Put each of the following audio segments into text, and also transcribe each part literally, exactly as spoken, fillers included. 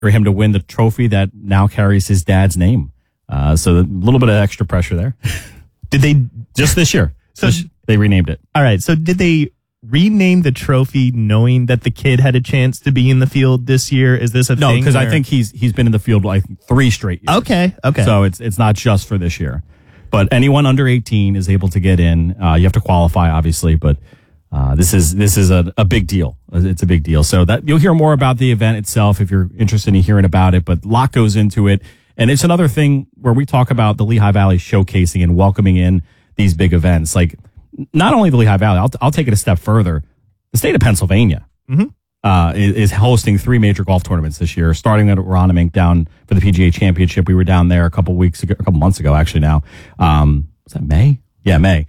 for him to win the trophy that now carries his dad's name. Uh, so a little bit of extra pressure there. Did they just this year? So this, they renamed it. All right. So did they rename the trophy knowing that the kid had a chance to be in the field this year? Is this a no? thing? No, because where... I think he's he's been in the field like three straight years. Okay. Okay. So it's it's not just for this year, but anyone under eighteen is able to get in. Uh, you have to qualify, obviously, but. Uh, this is this is a, a big deal. It's a big deal. So that you'll hear more about the event itself if you're interested in hearing about it. But a lot goes into it, and it's another thing where we talk about the Lehigh Valley showcasing and welcoming in these big events. Like not only the Lehigh Valley, I'll I'll take it a step further. The state of Pennsylvania mm-hmm. uh, is, is hosting three major golf tournaments this year. Starting at Aronimink down for the P G A Championship. We were down there a couple weeks ago, a couple months ago actually. Now, um, was that May? Yeah, May.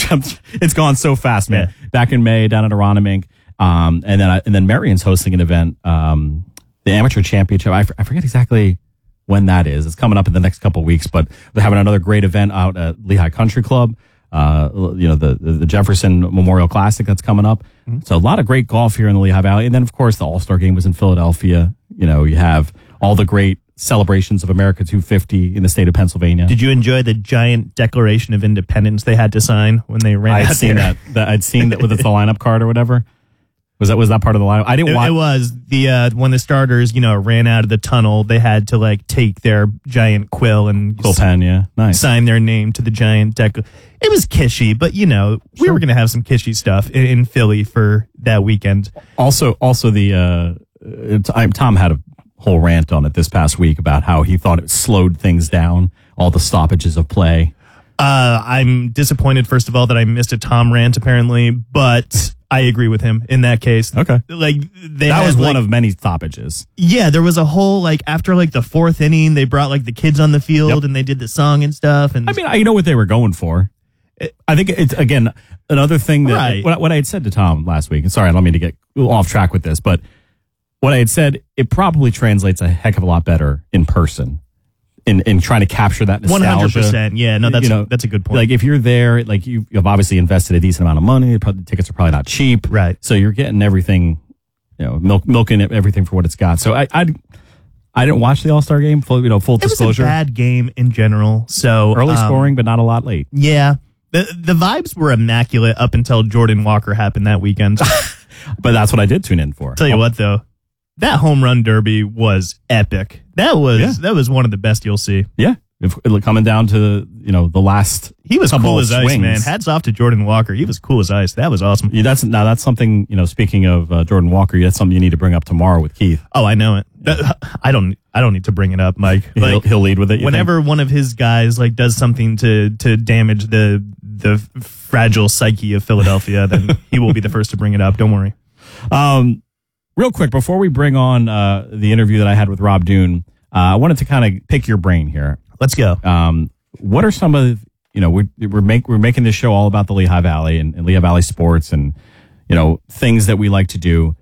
It's gone so fast, man. Yeah. Back in May, down at Aronimink, um, and then I, and then Marion's hosting an event, um, the Amateur Championship. I, f- I forget exactly when that is. It's coming up in the next couple of weeks, but they're having another great event out at Lehigh Country Club. Uh, you know, the the Jefferson Memorial Classic that's coming up. Mm-hmm. So a lot of great golf here in the Lehigh Valley, and then of course the All Star Game was in Philadelphia. You know, you have all the great celebrations of America two fifty in the state of Pennsylvania. Did you enjoy the giant Declaration of Independence they had to sign when they ran? I out had seen there? that. that. I'd seen that with the lineup card or whatever. Was that was that part of the lineup? I didn't It, watch. it was the uh, when the starters, you know, ran out of the tunnel. They had to like take their giant quill and quill pen, yeah, nice. sign their name to the giant deck. It was kishy, but you know, we Sure. were going to have some kishy stuff in, in Philly for that weekend. Also, also the uh, it's, I, Tom had a whole rant on it this past week about how he thought it slowed things down, all the stoppages of play. Uh, I'm disappointed, first of all, that I missed a Tom rant, apparently, but I agree with him in that case. Okay. Like they That had, was like, one of many stoppages. Yeah, there was a whole, like, after, like, the fourth inning, they brought, like, the kids on the field, Yep. and they did the song and stuff. And I mean, I know what they were going for. It, I think it's, again, another thing that, Right. what, what I had said to Tom last week, and sorry, I don't mean to get off track with this, but what I had said, it probably translates a heck of a lot better in person. In, in trying to capture that nostalgia. one hundred percent. Yeah, no, that's, you know, that's a good point. Like if you're there, like you, you've obviously invested a decent amount of money. Probably, tickets are probably not cheap. Right. So you're getting everything, you know, milk, milking everything for what it's got. So I, I, I didn't watch the All-Star game. Full, you know, full it disclosure. was a bad game in general. So Early um, scoring, but not a lot late. Yeah. The, the vibes were immaculate up until Jordan Walker happened that weekend. But that's what I did tune in for. Tell you what, though, that home run derby was epic. That was Yeah. that was one of the best you'll see. Yeah. If, coming down to, you know, the last He was couple cool of as ice, swings. man. Hats off to Jordan Walker. He was cool as ice. That was awesome. Yeah, that's now that's something, you know, speaking of uh, Jordan Walker, that's something you need to bring up tomorrow with Keith. Oh, I know it. I don't. I don't need to bring it up, Mike. He'll, Like, he'll lead with it. you whenever think? one of his guys like does something to to damage the the fragile psyche of Philadelphia, then he will be the first to bring it up. Don't worry. Um, real quick, before we bring on uh, the interview that I had with Rob Dune, uh, I wanted to kind of pick your brain here. Let's go. Um, what are some of, you know, we're, we're, make, we're making this show all about the Lehigh Valley and, and Lehigh Valley sports and, you know, things that we like to do.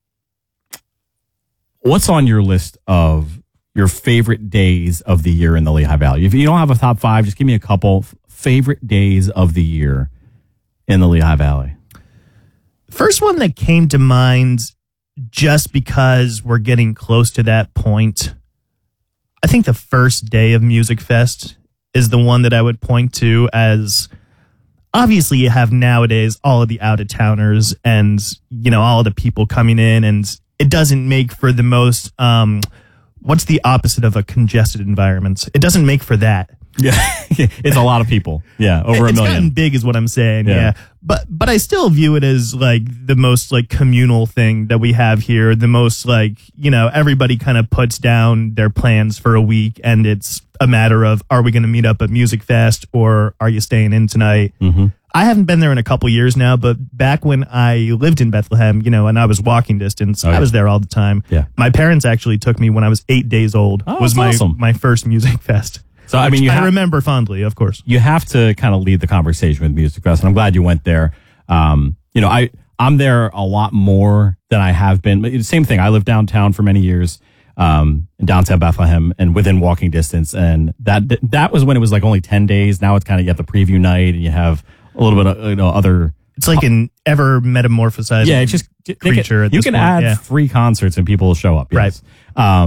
What's on your list of your favorite days of the year in the Lehigh Valley? If you don't have a top five, just give me a couple favorite days of the year in the Lehigh Valley. First one that came to mind, just because we're getting close to that point, I think the first day of Music Fest is the one that I would point to as, obviously you have nowadays all of the out-of-towners and, you know, all of the people coming in, and it doesn't make for the most, um, what's the opposite of a congested environment? It doesn't make for that. Yeah, it's a lot of people. Yeah, over it's a million. gotten big is what I'm saying. Yeah. Yeah. But but I still view it as like the most like communal thing that we have here. The most like, you know, everybody kind of puts down their plans for a week and it's a matter of, are we going to meet up at Music Fest or are you staying in tonight? Mm-hmm. I haven't been there in a couple years now, but back when I lived in Bethlehem, you know, and I was walking distance, Oh, yeah. I was there all the time. Yeah. My parents actually took me when I was eight days old. Oh, was my that's awesome. my first Music Fest. So, I mean, you I have, remember fondly, of course. you have to kind of lead the conversation with Music Fest, and I'm glad you went there. Um, you know, I, I'm there a lot more than I have been. But same thing. I lived downtown for many years, um, in downtown Bethlehem and within walking distance. And that, that was when it was like only ten days. Now it's kind of, you have the preview night and you have a little bit of, you know, other. It's like an ever metamorphosized Yeah, it's just creature. It, at you this can point, add yeah. free concerts and people will show up. Yes. Right. Um,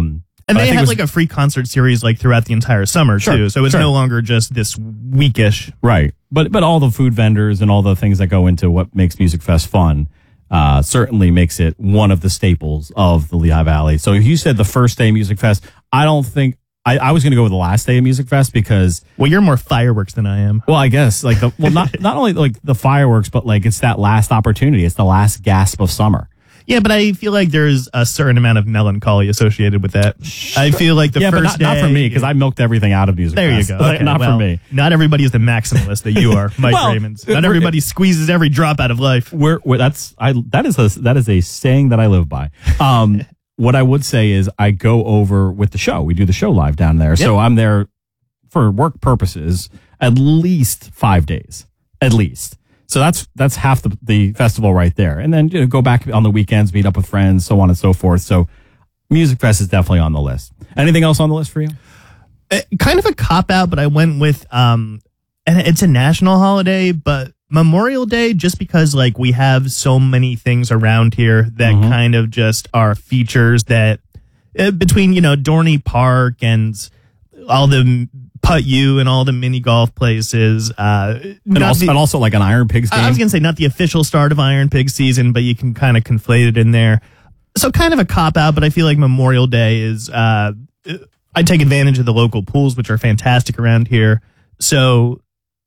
And But I they think it have was- like a free concert series like throughout the entire summer Sure, too. So it's sure. no longer just this weekish. Right. But but all the food vendors and all the things that go into what makes Music Fest fun uh, certainly makes it one of the staples of the Lehigh Valley. So if you said the first day of Music Fest, I don't think I, I was going to go with the last day of Music Fest because, Well, you're more fireworks than I am. well, I guess like the well not not only like the fireworks, but like it's that last opportunity. It's the last gasp of summer. Yeah, but I feel like there's a certain amount of melancholy associated with that. I feel like the yeah, first but not, day, not for me because I milked everything out of Music There Fest. you go. Like, Okay, not well, for me. Not everybody is the maximalist that you are, Mike Well, Raymonds. we're- Not everybody squeezes every drop out of life. We're, we're that's I that is a that is a saying that I live by. Um, what I would say is I go over with the show. We do the show live down there, so I'm there for work purposes at least five days, at least. So that's that's half the, the festival right there, and then you know go back on the weekends, meet up with friends, so on and so forth. So Music Fest is definitely on the list. Anything else on the list for you? Uh, kind of a cop out, but I went with um, and it's a national holiday, but Memorial Day, just because like we have so many things around here that Mhm. kind of just are features that uh, between you know Dorney Park and all the Putt U and all the mini golf places. Uh, And not also, the- and also like an Iron Pigs game. I was going to say not the official start of Iron Pig season, but you can kind of conflate it in there. So kind of a cop out, but I feel like Memorial Day is, uh, I take advantage of the local pools, which are fantastic around here. So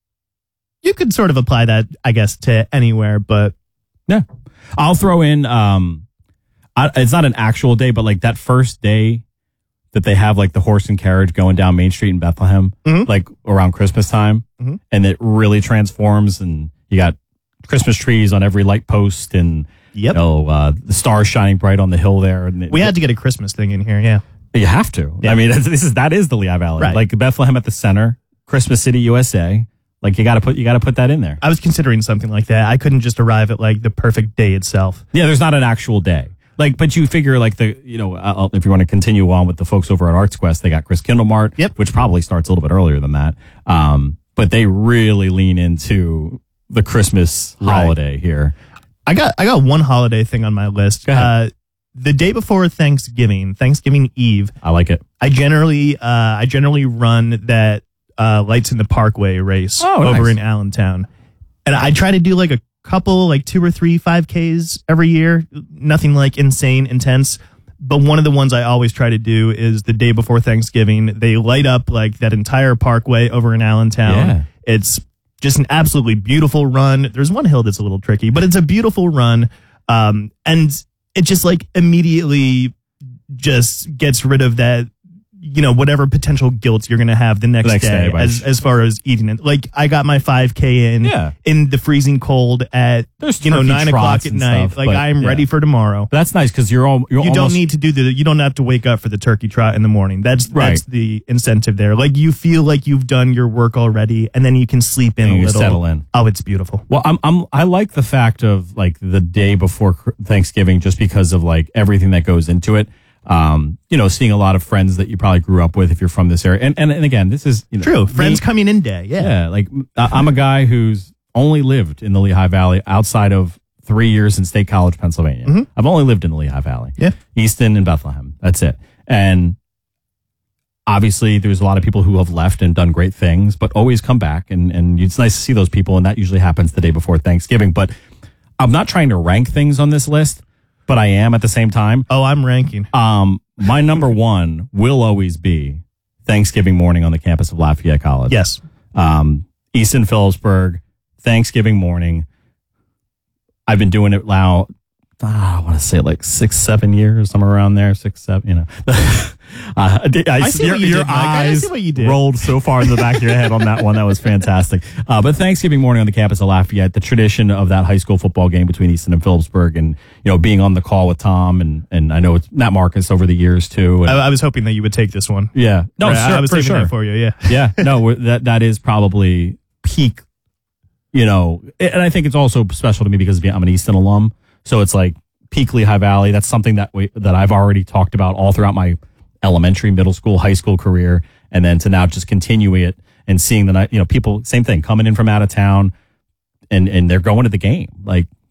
you could sort of apply that, I guess, to anywhere, but Yeah. I'll throw in, um, I, it's not an actual day, but like that first day that they have like the horse and carriage going down Main Street in Bethlehem, Mhm. like around Christmas time, Mhm. and it really transforms, and you got Christmas trees on every light post, and Yep. you know, uh, the stars shining bright on the hill there. And it- we had to get a Christmas thing in here. Yeah. you have to. Yeah. I mean, this is that is the Lehigh Valley, Right. like Bethlehem at the center, Christmas City, U S A. Like you got to put you got to put that in there. I was considering something like that. I couldn't just arrive at like the perfect day itself. Yeah, there's not an actual day. Like, but you figure like the, you know, uh, if you want to continue on with the folks over at Arts Quest, they got Chris Kindlemart, Yep. which probably starts a little bit earlier than that. Um, but they really lean into the Christmas Right. holiday here. I got I got one holiday thing on my list. Go ahead. Uh, the day before Thanksgiving, Thanksgiving Eve, I like it. I generally uh, I generally run that uh, Lights in the Parkway race Oh, over nice. in Allentown, and I try to do like a couple, like two or three five Ks every year. Nothing like insane intense, but one of the ones I always try to do is the day before Thanksgiving. They light up like that entire parkway over in Allentown. Yeah. It's just an absolutely beautiful run. There's one hill that's a little tricky, but it's a beautiful run, um, and it just like immediately just gets rid of that, you know, whatever potential guilt you're going to have the next, The next day, day, by- as, as far as eating it. Like I got my five K in Yeah. in the freezing cold at, There's you know, turkey nine o'clock trots at and night. stuff, like but, I'm yeah. ready for tomorrow. But that's nice because you're all you're You almost, don't need to do the, you don't have to wake up for the turkey trot in the morning. That's, Right. that's the incentive there. Like you feel like you've done your work already and then you can sleep in And a you little. settle in. Oh, it's beautiful. Well, I'm, I'm, I like the fact of like the day before Cr- Thanksgiving, just because of like everything that goes into it. Um, you know, seeing a lot of friends that you probably grew up with if you're from this area. And, and, and again, this is, you know, True. me- Friends coming in day. Yeah. Yeah. Like I- I'm a guy who's only lived in the Lehigh Valley outside of three years in State College, Pennsylvania. Mhm. I've only lived in the Lehigh Valley. Yeah. Easton and Bethlehem. That's it. And obviously there's a lot of people who have left and done great things, but always come back. And, and it's nice to see those people. And that usually happens the day before Thanksgiving. But I'm not trying to rank things on this list, but I am at the same time. Oh, I'm ranking. Um, my number one will always be Thanksgiving morning on the campus of Lafayette College. Yes. Um, Easton Phillipsburg, Thanksgiving morning. I've been doing it now. ah, I want to say like six, seven years, somewhere around there, six, seven. You know, uh, I, I see your, what you your did, Mike. I eyes see what you did. rolled so far in the back of your head on that one. That was fantastic. Uh, but Thanksgiving morning on the campus of Lafayette, the tradition of that high school football game between Easton and Phillipsburg, and you know, being on the call with Tom and and I know it's Matt Marcus over the years too. And, I, I was hoping that you would take this one. yeah, no, Right, sure, I was for saving sure. that for you. Yeah. Yeah, no, we're- that that is probably peak. You know, and I think it's also special to me because I'm an Easton alum, so it's like peak Lehigh Valley. That's something that we that I've already talked about all throughout my elementary, middle school, high school career, and then to now just continue it and seeing the night, you know, people, same thing, coming in from out of town, and and they're going to the game. Like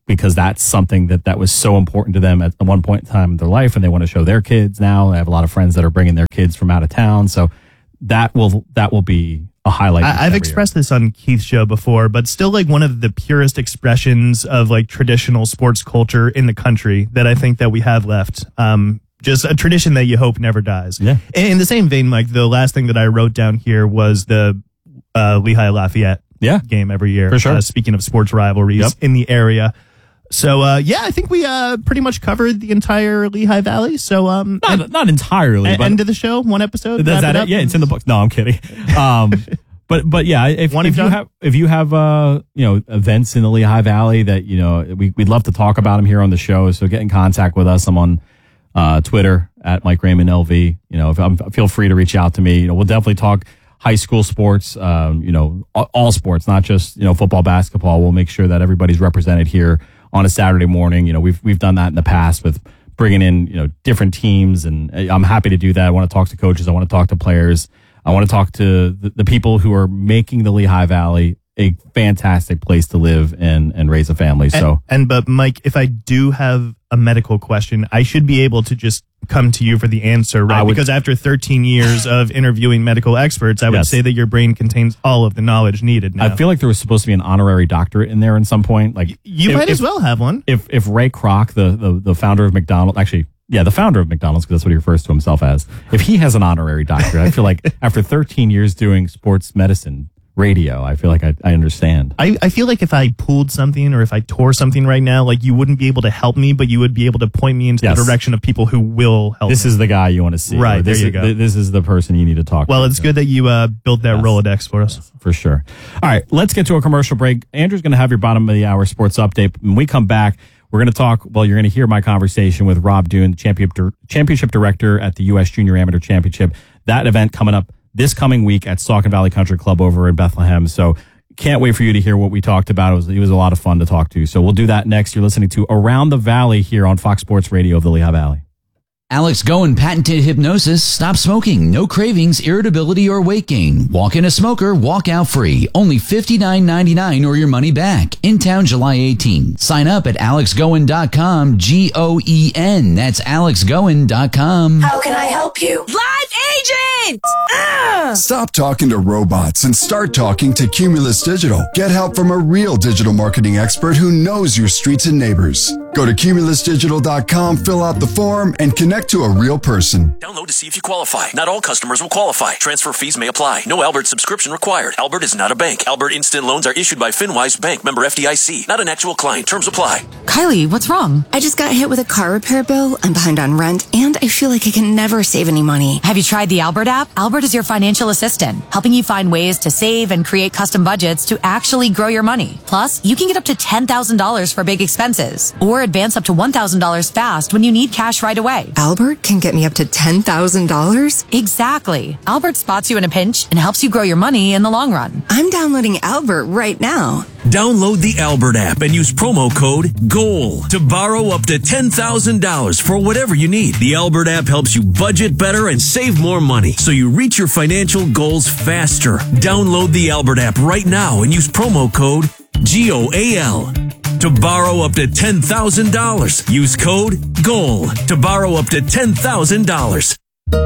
because that's something that, that was so important to them at one point in time in their life, and they want to show their kids now. I have a lot of friends that are bringing their kids from out of town, so that will that will be a highlight. I, I've expressed year. this on Keith's show before, but still like one of the purest expressions of like traditional sports culture in the country that I think that we have left. Um, just a tradition that you hope never dies. Yeah. In, in the same vein, Mike, the last thing that I wrote down here was the uh, Lehigh Lafayette yeah. game every year. For sure. Uh, speaking of sports rivalries Yep. in the area. So, uh, yeah, I think we uh, pretty much covered the entire Lehigh Valley. So, um, Not, and, not entirely. and but end of the show, one episode. Is wrap that it it? up? Yeah, it's in the books. No, I'm kidding. Um, but but yeah, if, One if and you done? have if you have uh you know events in the Lehigh Valley that you know we we'd love to talk about them here on the show. So get in contact with us. I'm on uh, Twitter at Mike Raymond L V. You know, if I'm, feel free to reach out to me. You know, we'll definitely talk high school sports. Um, you know, all, all sports, not just you know football, basketball. We'll make sure that everybody's represented here on a Saturday morning. You know, we've we've done that in the past with bringing in you know different teams, and I'm happy to do that. I want to talk to coaches. I want to talk to players. I want to talk to the, the people who are making the Lehigh Valley a fantastic place to live and and raise a family. So and, and but Mike, if I do have a medical question, I should be able to just come to you for the answer, right? would, because after thirteen years of interviewing medical experts, I would Yes. say that your brain contains all of the knowledge needed now. I feel like there was supposed to be an honorary doctorate in there at some point. Like you if, might if, as well have one. If if Ray Kroc, the the, the founder of McDonald's, actually. Yeah, the founder of McDonald's, because that's what he refers to himself as. If he has an honorary doctorate, I feel like after thirteen years doing sports medicine radio, I feel like I, I understand. I, I feel like if I pulled something or if I tore something right now, like you wouldn't be able to help me, but you would be able to point me into Yes. the direction of people who will help This me. is the guy you want to see. Right, Or this there you is, go. This is the person you need to talk Well, to. it's good that you uh, built that Yes. Rolodex for us. For sure. All right, let's get to a commercial break. Andrew's going to have your bottom of the hour sports update. When we come back, we're going to talk, well, you're going to hear my conversation with Rob Doon, the championship, championship director at the U S Junior Amateur Championship. That event coming up this coming week at Saucon Valley Country Club over in Bethlehem. So can't wait for you to hear what we talked about. It was, it was a lot of fun to talk to. So we'll do that next. You're listening to Around the Valley here on Fox Sports Radio of the Lehigh Valley. Alex Goen patented hypnosis. Stop smoking. No cravings, irritability, or weight gain. Walk in a smoker, walk out free. Only fifty-nine ninety-nine or your money back. In town July eighteenth. Sign up at alex goen dot com. G O E N. That's alex goen dot com. How can I help you? Live agent! Ah! Stop talking to robots and start talking to Cumulus Digital. Get help from a real digital marketing expert who knows your streets and neighbors. Go to cumulus digital dot com, fill out the form, and connect to a real person. Download to see if you qualify. Not all customers will qualify. Transfer fees may apply. No Albert subscription required. Albert is not a bank. Albert Instant Loans are issued by FinWise Bank, member F D I C. Not an actual client. Terms apply. Kylie, what's wrong? I just got hit with a car repair bill. I'm behind on rent, and I feel like I can never save any money. Have you tried the Albert app? Albert is your financial assistant, helping you find ways to save and create custom budgets to actually grow your money. Plus, you can get up to ten thousand dollars for big expenses, or advance up to one thousand dollars fast when you need cash right away. Albert can get me up to ten thousand dollars? Exactly. Albert spots you in a pinch and helps you grow your money in the long run. I'm downloading Albert right now. Download the Albert app and use promo code GOAL to borrow up to ten thousand dollars for whatever you need. The Albert app helps you budget better and save more money so you reach your financial goals faster. Download the Albert app right now and use promo code G O A L to borrow up to ten thousand dollars. Use code GOAL to borrow up to ten thousand dollars.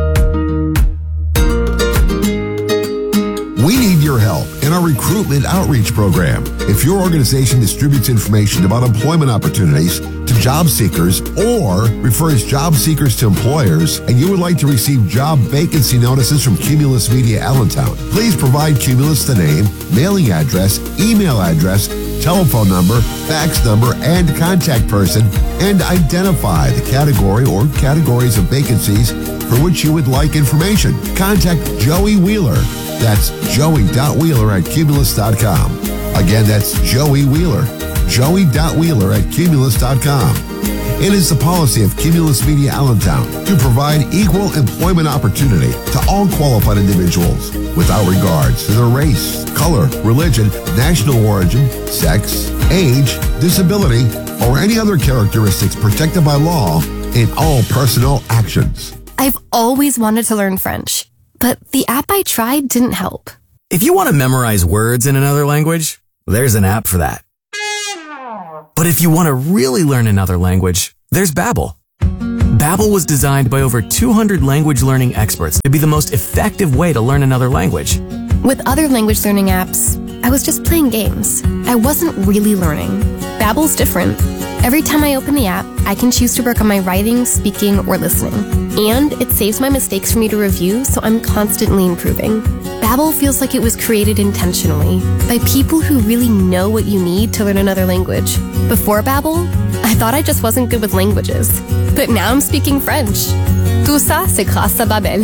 We need your help in our recruitment outreach program. If your organization distributes information about employment opportunities to job seekers or refers job seekers to employers, and you would like to receive job vacancy notices from Cumulus Media Allentown, please provide Cumulus the name, mailing address, email address, telephone number, fax number, and contact person, and identify the category or categories of vacancies for which you would like information. Contact Joey Wheeler. That's joey.wheeler at cumulus dot com. Again, that's Joey Wheeler. joey.wheeler at cumulus dot com. It is the policy of Cumulus Media Allentown to provide equal employment opportunity to all qualified individuals without regards to their race, color, religion, national origin, sex, age, disability, or any other characteristics protected by law in all personnel actions. I've always wanted to learn French, but the app I tried didn't help. If you want to memorize words in another language, there's an app for that. But if you want to really learn another language, there's Babbel. Babbel was designed by over two hundred language learning experts to be the most effective way to learn another language. With other language learning apps, I was just playing games. I wasn't really learning. Babbel's different. Every time I open the app, I can choose to work on my writing, speaking, or listening. And it saves my mistakes for me to review, so I'm constantly improving. Babbel feels like it was created intentionally by people who really know what you need to learn another language. Before Babbel, I thought I just wasn't good with languages. But now I'm speaking French. Tout ça, c'est grâce à Babbel.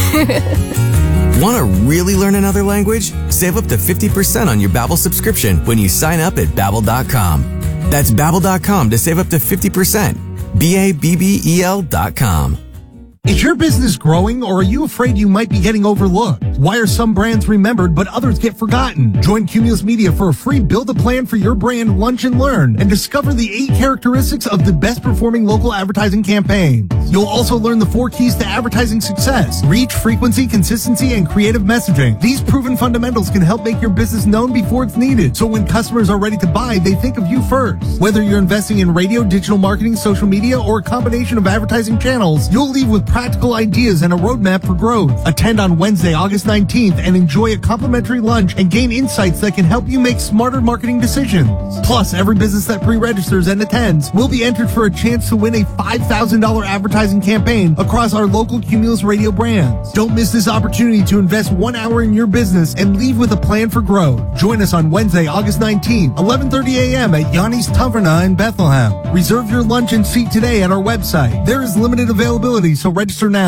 Want to really learn another language? Save up to fifty percent on your Babbel subscription when you sign up at Babbel dot com. That's Babbel dot com to save up to fifty percent. B A B B E L dot com. Is your business growing, or are you afraid you might be getting overlooked? Why are some brands remembered but others get forgotten? Join Cumulus Media for a free build a plan for your brand lunch and learn and discover the eight characteristics of the best performing local advertising campaigns. You'll also learn the four keys to advertising success: reach, frequency, consistency, and creative messaging. These proven fundamentals can help make your business known before it's needed, so when customers are ready to buy, they think of you first. Whether you're investing in radio, digital marketing, social media, or a combination of advertising channels, you'll leave with practical ideas and a roadmap for growth. Attend on Wednesday, August nineteenth, and enjoy a complimentary lunch and gain insights that can help you make smarter marketing decisions. Plus, every business that pre-registers and attends will be entered for a chance to win a five thousand dollars advertising campaign across our local Cumulus Radio brands. Don't miss this opportunity to invest one hour in your business and leave with a plan for growth. Join us on Wednesday, August nineteenth, eleven thirty a.m. at Yanni's Taverna in Bethlehem. Reserve your lunch and seat today at our website. There is limited availability, so register now.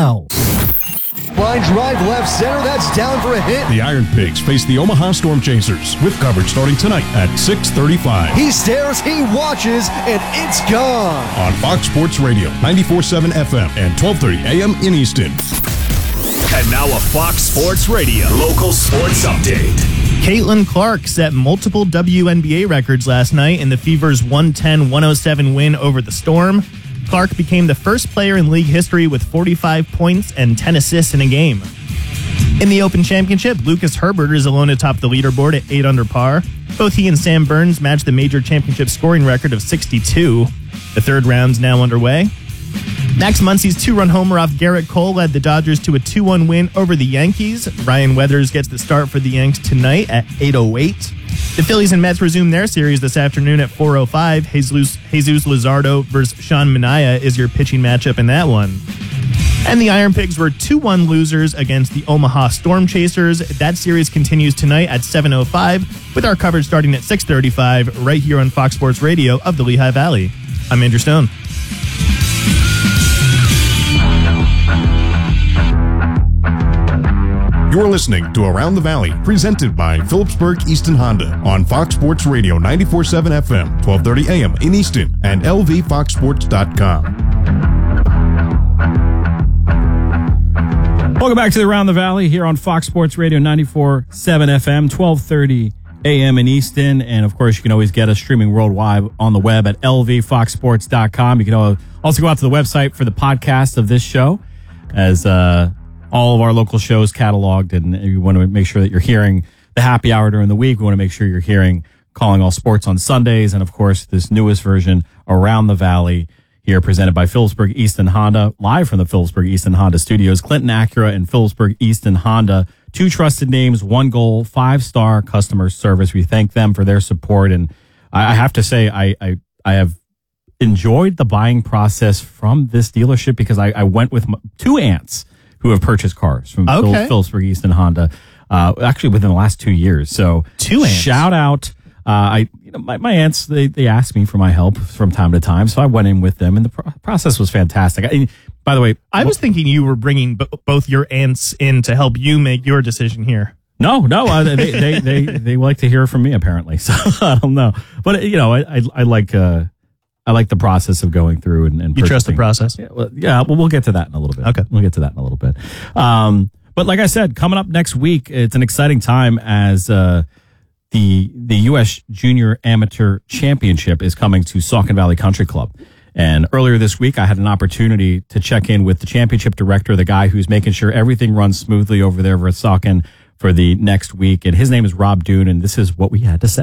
Line drive left center, that's down for a hit. The Iron Pigs face the Omaha Storm Chasers with coverage starting tonight at six thirty-five. He stares, he watches, and it's gone. On Fox Sports Radio, ninety-four point seven F M and twelve thirty A M in Easton. And now a Fox Sports Radio local sports update. Caitlin Clark set multiple W N B A records last night in the Fever's one ten one oh seven win over the Storm. Clark became the first player in league history with forty-five points and ten assists in a game. In the Open Championship, Lucas Herbert is alone atop the leaderboard at eight under par. Both he and Sam Burns matched the major championship scoring record of sixty-two. The third round's now underway. Max Muncy's two-run homer off Garrett Cole led the Dodgers to a two one win over the Yankees. Ryan Weathers gets the start for the Yanks tonight at eight oh eight. The Phillies and Mets resume their series this afternoon at four oh five. Jesus, Jesus Luzardo versus Sean Manaea is your pitching matchup in that one. And the Iron Pigs were two one losers against the Omaha Storm Chasers. That series continues tonight at seven oh five with our coverage starting at six thirty-five right here on Fox Sports Radio of the Lehigh Valley. I'm Andrew Stone. You're listening to Around the Valley, presented by Phillipsburg Easton Honda on Fox Sports Radio ninety-four point seven F M, twelve thirty A M in Easton and L V fox sports dot com. Welcome back to the Around the Valley here on Fox Sports Radio ninety-four point seven F M, twelve thirty A M in Easton. And, of course, you can always get us streaming worldwide on the web at L V fox sports dot com. You can also go out to the website for the podcast of this show, as uh, all of our local shows cataloged. And you want to make sure that you're hearing the happy hour during the week. We want to make sure you're hearing Calling All Sports on Sundays. And, of course, this newest version, Around the Valley, here presented by Phillipsburg Easton Honda, live from the Phillipsburg Easton Honda studios. Clinton Acura and Phillipsburg Easton Honda, two trusted names, one goal, five-star customer service. We thank them for their support. And I have to say, I, I, I have enjoyed the buying process from this dealership because I, I went with my, two aunts who have purchased cars from okay. Phil, Phillipsburg Easton Honda, uh, actually within the last two years. So two aunts. Shout out. Uh, I, you know, my, my aunts, they, they asked me for my help from time to time. So I went in with them and the pro- process was fantastic. I, by the way, I was thinking you were bringing b- both your aunts in to help you make your decision here. No, no, uh, they, they, they, they like to hear from me apparently. So I don't know, but you know, I, I, I like, uh, I like the process of going through and, and you trust the process. Yeah, well, yeah, well, we'll get to that in a little bit. Okay. We'll get to that in a little bit. Um, but like I said, coming up next week, it's an exciting time as, uh, the, the U S Junior Amateur Championship is coming to Saucon Valley Country Club. And earlier this week, I had an opportunity to check in with the championship director, the guy who's making sure everything runs smoothly over there at Saucon for the next week. And his name is Rob Dune. And this is what we had to say.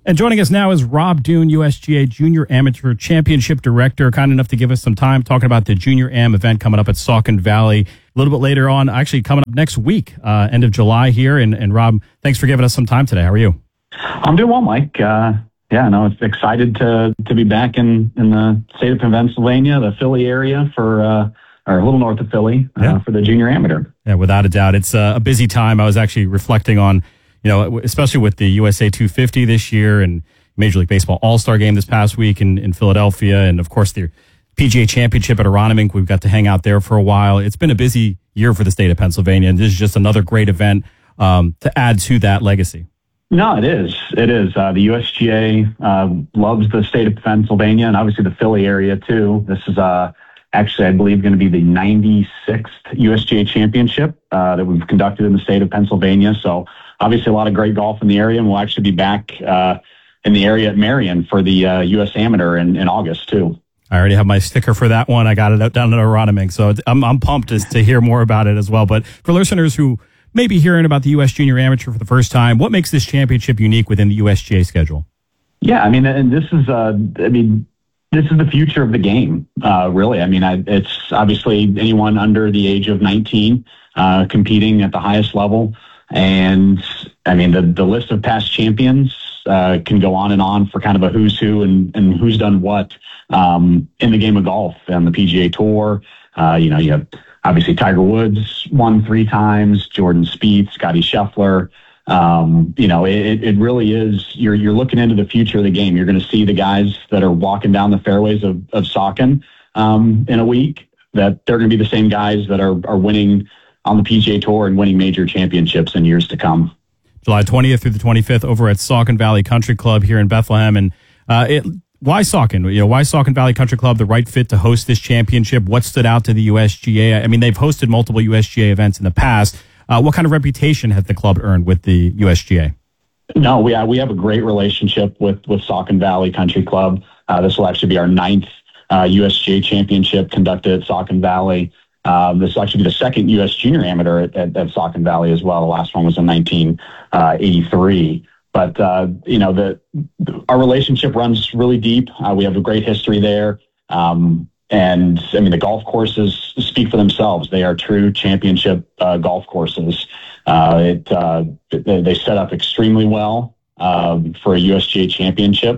And joining us now is Rob Doon, U S G A Junior Amateur Championship Director, kind enough to give us some time talking about the Junior Am event coming up at Saucon Valley a little bit later on, actually coming up next week, uh, end of July here. And, and Rob, thanks for giving us some time today. How are you? I'm doing well, Mike. Uh, yeah, no, it's excited to to be back in, in the state of Pennsylvania, the Philly area for, uh, or a little north of Philly, uh, yeah. for the Junior Amateur. Yeah, without a doubt. It's uh, a busy time. I was actually reflecting on, you know, especially with the U S A two fifty this year and Major League Baseball All-Star Game this past week in, in Philadelphia, and of course the P G A Championship at Aronimink. We've got to hang out there for a while. It's been a busy year for the state of Pennsylvania, and this is just another great event um, to add to that legacy. No, it is. It is. Uh, the U S G A uh, loves the state of Pennsylvania, and obviously the Philly area too. This is uh, actually, I believe, going to be the ninety-sixth U S G A Championship uh, that we've conducted in the state of Pennsylvania. So obviously a lot of great golf in the area, and we'll actually be back uh, in the area at Marion for the uh, U S Amateur in, in August too. I already have my sticker for that one. I got it out down at Aronimink, so I'm, I'm pumped to, to hear more about it as well. But for listeners who may be hearing about the U S Junior Amateur for the first time, what makes this championship unique within the U S G A schedule? Yeah, I mean, and this is, uh, I mean, this is the future of the game, uh, really. I mean, I, it's obviously anyone under the age of nineteen uh, competing at the highest level. And I mean, the, the list of past champions uh, can go on and on for kind of a who's who and, and who's done what um, in the game of golf and the P G A Tour. Uh, you know, you have obviously Tiger Woods won three times, Jordan Spieth, Scotty Scheffler. Um, you know, it, it really is, you're, you're looking into the future of the game. You're going to see the guys that are walking down the fairways of, of Saucon um, in a week, that they're going to be the same guys that are, are winning on the P G A Tour and winning major championships in years to come. July twentieth through the twenty-fifth over at Saucon Valley Country Club here in Bethlehem. And uh, it, why Saucon? You know, why Saucon Valley Country Club the right fit to host this championship? What stood out to the U S G A? I mean, they've hosted multiple U S G A events in the past. Uh, what kind of reputation has the club earned with the U S G A? No, we have, we have a great relationship with, with Saucon Valley Country Club. Uh, this will actually be our ninth uh, U S G A championship conducted at Saucon Valley. Um, this will actually be the second U S Junior Amateur at, at, at Saucon Valley as well. The last one was in nineteen eighty-three. But, uh, you know, the, the our relationship runs really deep. Uh, we have a great history there. Um, and, I mean, the golf courses speak for themselves. They are true championship uh, golf courses. Uh, it uh, they, they set up extremely well um, for a U S G A championship.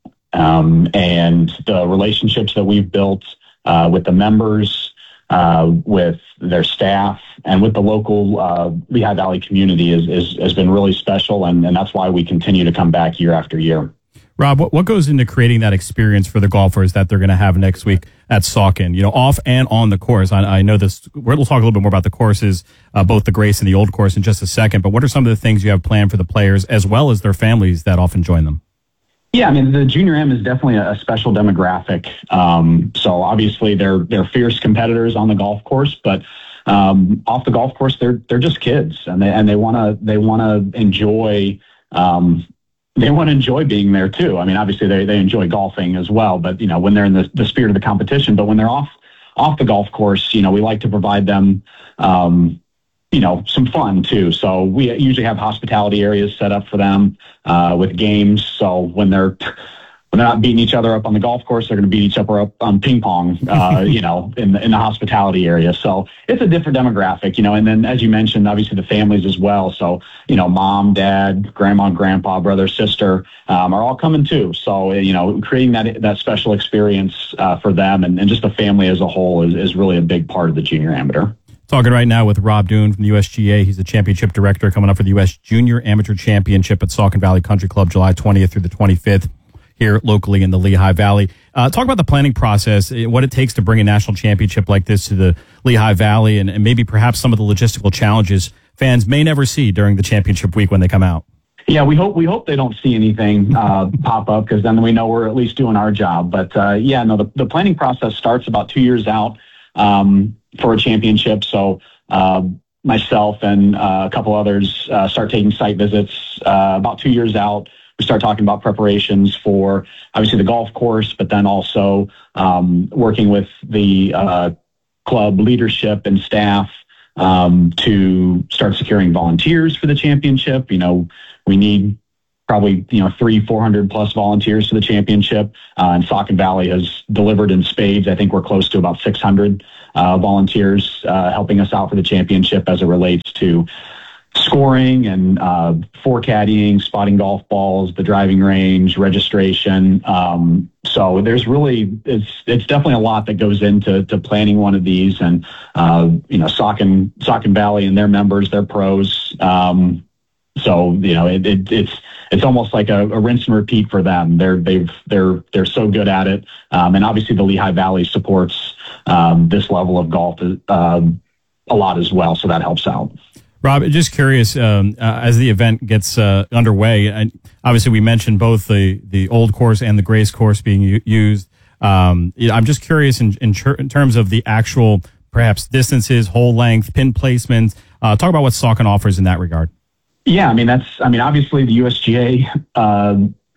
Um, and the relationships that we've built uh, with the members, Uh, with their staff, and with the local uh, Lehigh Valley community is, is has been really special, and, and that's why we continue to come back year after year. Rob, what, what goes into creating that experience for the golfers that they're going to have next week at Saucon, you know, off and on the course? I, I know this, we'll talk a little bit more about the courses, uh, both the Grace and the Old Course in just a second, but what are some of the things you have planned for the players as well as their families that often join them? Yeah, I mean, the Junior Am is definitely a, a special demographic. Um, so obviously they're they're fierce competitors on the golf course, but um, off the golf course they're they're just kids, and they and they want to they want to enjoy um, they want to enjoy being there too. I mean, obviously they they enjoy golfing as well, but you know, when they're in the, the spirit of the competition, but when they're off off the golf course, you know, we like to provide them um, you know, some fun too. So we usually have hospitality areas set up for them uh, with games. So when they're when they're not beating each other up on the golf course, they're going to beat each other up on ping pong, uh, you know, in the, in the hospitality area. So it's a different demographic, you know. And then, as you mentioned, obviously the families as well. So you know, mom, dad, grandma, grandpa, brother, sister um, are all coming too. So you know, creating that that special experience uh, for them and, and just the family as a whole is, is really a big part of the Junior Amateur. Talking right now with Rob Doon from the U S G A. He's the championship director coming up for the U S Junior Amateur Championship at Saucon Valley Country Club, July twentieth through the twenty-fifth here locally in the Lehigh Valley. Uh, talk about the planning process, what it takes to bring a national championship like this to the Lehigh Valley, and, and maybe perhaps some of the logistical challenges fans may never see during the championship week when they come out. Yeah, we hope we hope they don't see anything uh, pop up, because then we know we're at least doing our job. But uh, yeah, no, the, the planning process starts about two years out um, for a championship. So uh, myself and uh, a couple others uh, start taking site visits uh, about two years out. We start talking about preparations for obviously the golf course, but then also um, working with the uh, club leadership and staff um, to start securing volunteers for the championship. You know, we need probably, you know, three, four hundred plus volunteers for the championship. Uh, and Saucon Valley has delivered in spades. I think we're close to about six hundred uh, volunteers uh, helping us out for the championship as it relates to scoring and uh, forecaddying, spotting golf balls, the driving range, registration. Um, so there's really, it's it's definitely a lot that goes into to planning one of these. And, uh, you know, Saucon, Saucon Valley and their members, they're pros. Um, so, you know, it, it, it's it's almost like a, a rinse and repeat for them. They're they've they're they're so good at it. Um, and obviously the Lehigh Valley supports um, this level of golf uh, a lot as well. So that helps out. Rob, just curious, um, uh, as the event gets uh, underway, and obviously we mentioned both the, the old course and the Grace course being u- used. Um, you know, I'm just curious in, in, ter- in terms of the actual, perhaps, distances, hole length, pin placements. Uh, talk about what Saucon offers in that regard. Yeah, I mean, that's, I mean, obviously the U S G A uh,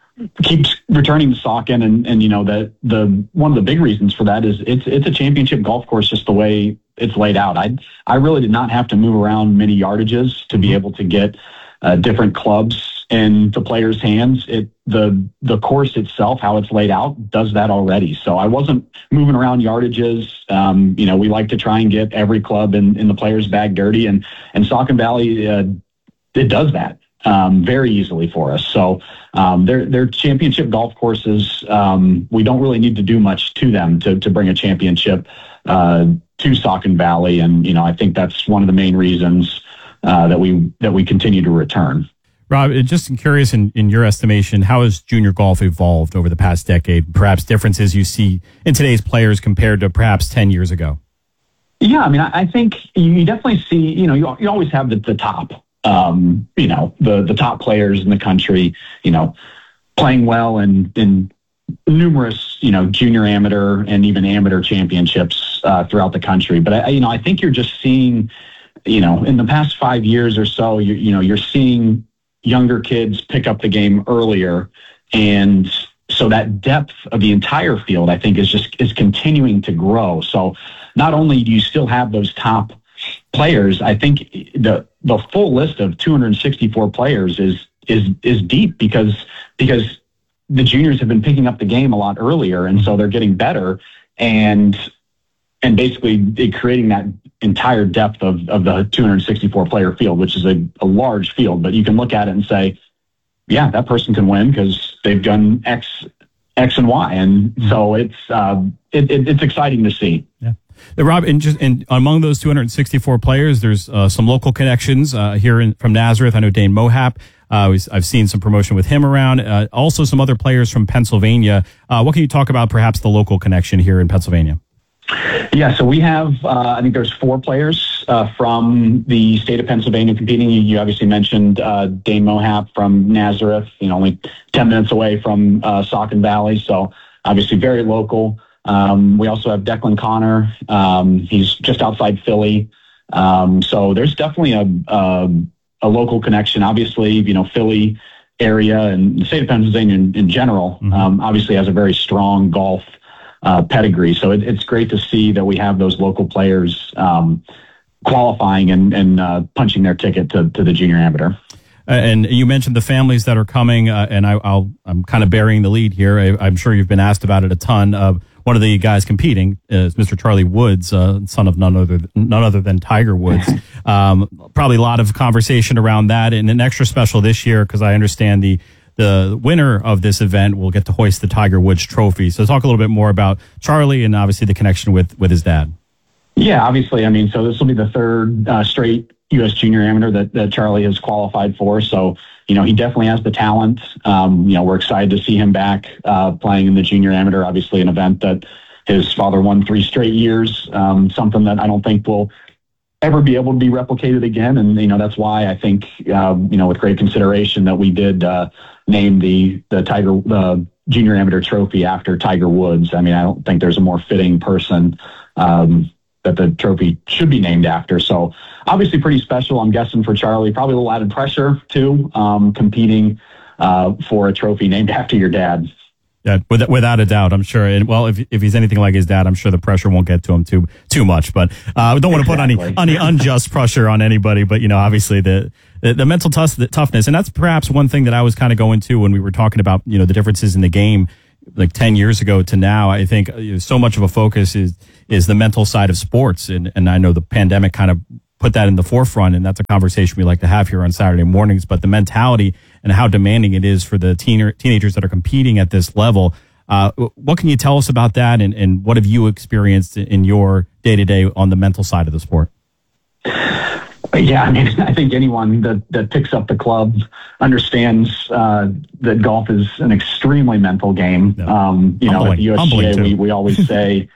keeps returning to Saucon, and, and, you know, the, the, one of the big reasons for that is it's, it's a championship golf course just the way it's laid out. I I really did not have to move around many yardages to be able to get uh, different clubs in the players' hands. It the the course itself, how it's laid out, does that already. So I wasn't moving around yardages. Um, you know, we like to try and get every club in, in the players' bag dirty, and and Saucon Valley uh, it does that um, very easily for us. So um, they're they're championship golf courses. Um, we don't really need to do much to them to to bring a championship Uh, to Saucon Valley, and you know I think that's one of the main reasons uh, that we that we continue to return. Rob, just curious in, in your estimation, how has junior golf evolved over the past decade? Perhaps differences you see in today's players compared to perhaps ten years ago. Yeah, I mean, I, I think you definitely see. You know, you you always have the, the top. Um, you know, the the top players in the country. You know, playing well and in numerous, you know, junior amateur and even amateur championships uh, throughout the country. But I, you know, I think you're just seeing, you know, in the past five years or so, you, you know, you're seeing younger kids pick up the game earlier. And so that depth of the entire field, I think, is just, is continuing to grow. So not only do you still have those top players, I think the, the full list of two hundred sixty-four players is, is, is deep because, because the juniors have been picking up the game a lot earlier, and so they're getting better, and and basically creating that entire depth of, of the two hundred sixty-four player field, which is a, a large field. But you can look at it and say, yeah, that person can win because they've done X, X and Y, and so it's uh, it, it, it's exciting to see. Yeah. Rob, and just and among those two hundred sixty-four players, there's uh, some local connections uh, here in, from Nazareth. I know Dane Mohap. Uh, I've seen some promotion with him around. Uh, also, some other players from Pennsylvania. Uh, what can you talk about, perhaps the local connection here in Pennsylvania? Yeah, so we have, uh, I think there's four players uh, from the state of Pennsylvania competing. You, you obviously mentioned uh, Dane Mohap from Nazareth, you know, only ten minutes away from uh, Saucon Valley. So obviously very local. Um, we also have Declan Connor. Um, he's just outside Philly. Um, so there's definitely a, a a local connection. Obviously, you know, Philly area and the state of Pennsylvania in, in general, mm-hmm. um, obviously has a very strong golf uh, pedigree. So it, it's great to see that we have those local players um, qualifying and, and uh, punching their ticket to, to the junior amateur. Uh, and you mentioned the families that are coming, uh, and I, I'll, I'm kind of burying the lead here. I, I'm sure you've been asked about it a ton. Uh, one of the guys competing is Mister Charlie Woods, uh, son of none other none other than Tiger Woods. Um, probably a lot of conversation around that, and an extra special this year because I understand the the winner of this event will get to hoist the Tiger Woods trophy. So talk a little bit more about Charlie and obviously the connection with with his dad. Yeah, obviously. I mean, so this will be the third uh, straight U S Junior Amateur that, that Charlie has qualified for. So, you know, he definitely has the talent. Um, you know, we're excited to see him back uh, playing in the Junior Amateur, obviously an event that his father won three straight years, um, something that I don't think will ever be able to be replicated again. And, you know, that's why I think, uh, you know, with great consideration that we did uh, name the, the Tiger, the Junior Amateur trophy after Tiger Woods. I mean, I don't think there's a more fitting person um, that the trophy should be named after. So obviously pretty special, I'm guessing, for Charlie. Probably a little added pressure too, um, competing uh, for a trophy named after your dad. Yeah, with, without a doubt, I'm sure. And well, if if he's anything like his dad, I'm sure the pressure won't get to him too too much. But uh, we don't want to Exactly. put any any unjust pressure on anybody. But you know, obviously the the, the mental tough, the toughness, and that's perhaps one thing that I was kind of going to when we were talking about you know the differences in the game, like ten years ago to now. I think you know, so much of a focus is is the mental side of sports, and and I know the pandemic kind of put that in the forefront, and that's a conversation we like to have here on Saturday mornings. But the mentality and how demanding it is for the teen, teenagers that are competing at this level. Uh, what can you tell us about that, and, and what have you experienced in your day-to-day on the mental side of the sport? Yeah, I mean, I think anyone that, that picks up the club understands uh, that golf is an extremely mental game. Yeah. Um, you Humbling. know, at the U S G A, we, we always say,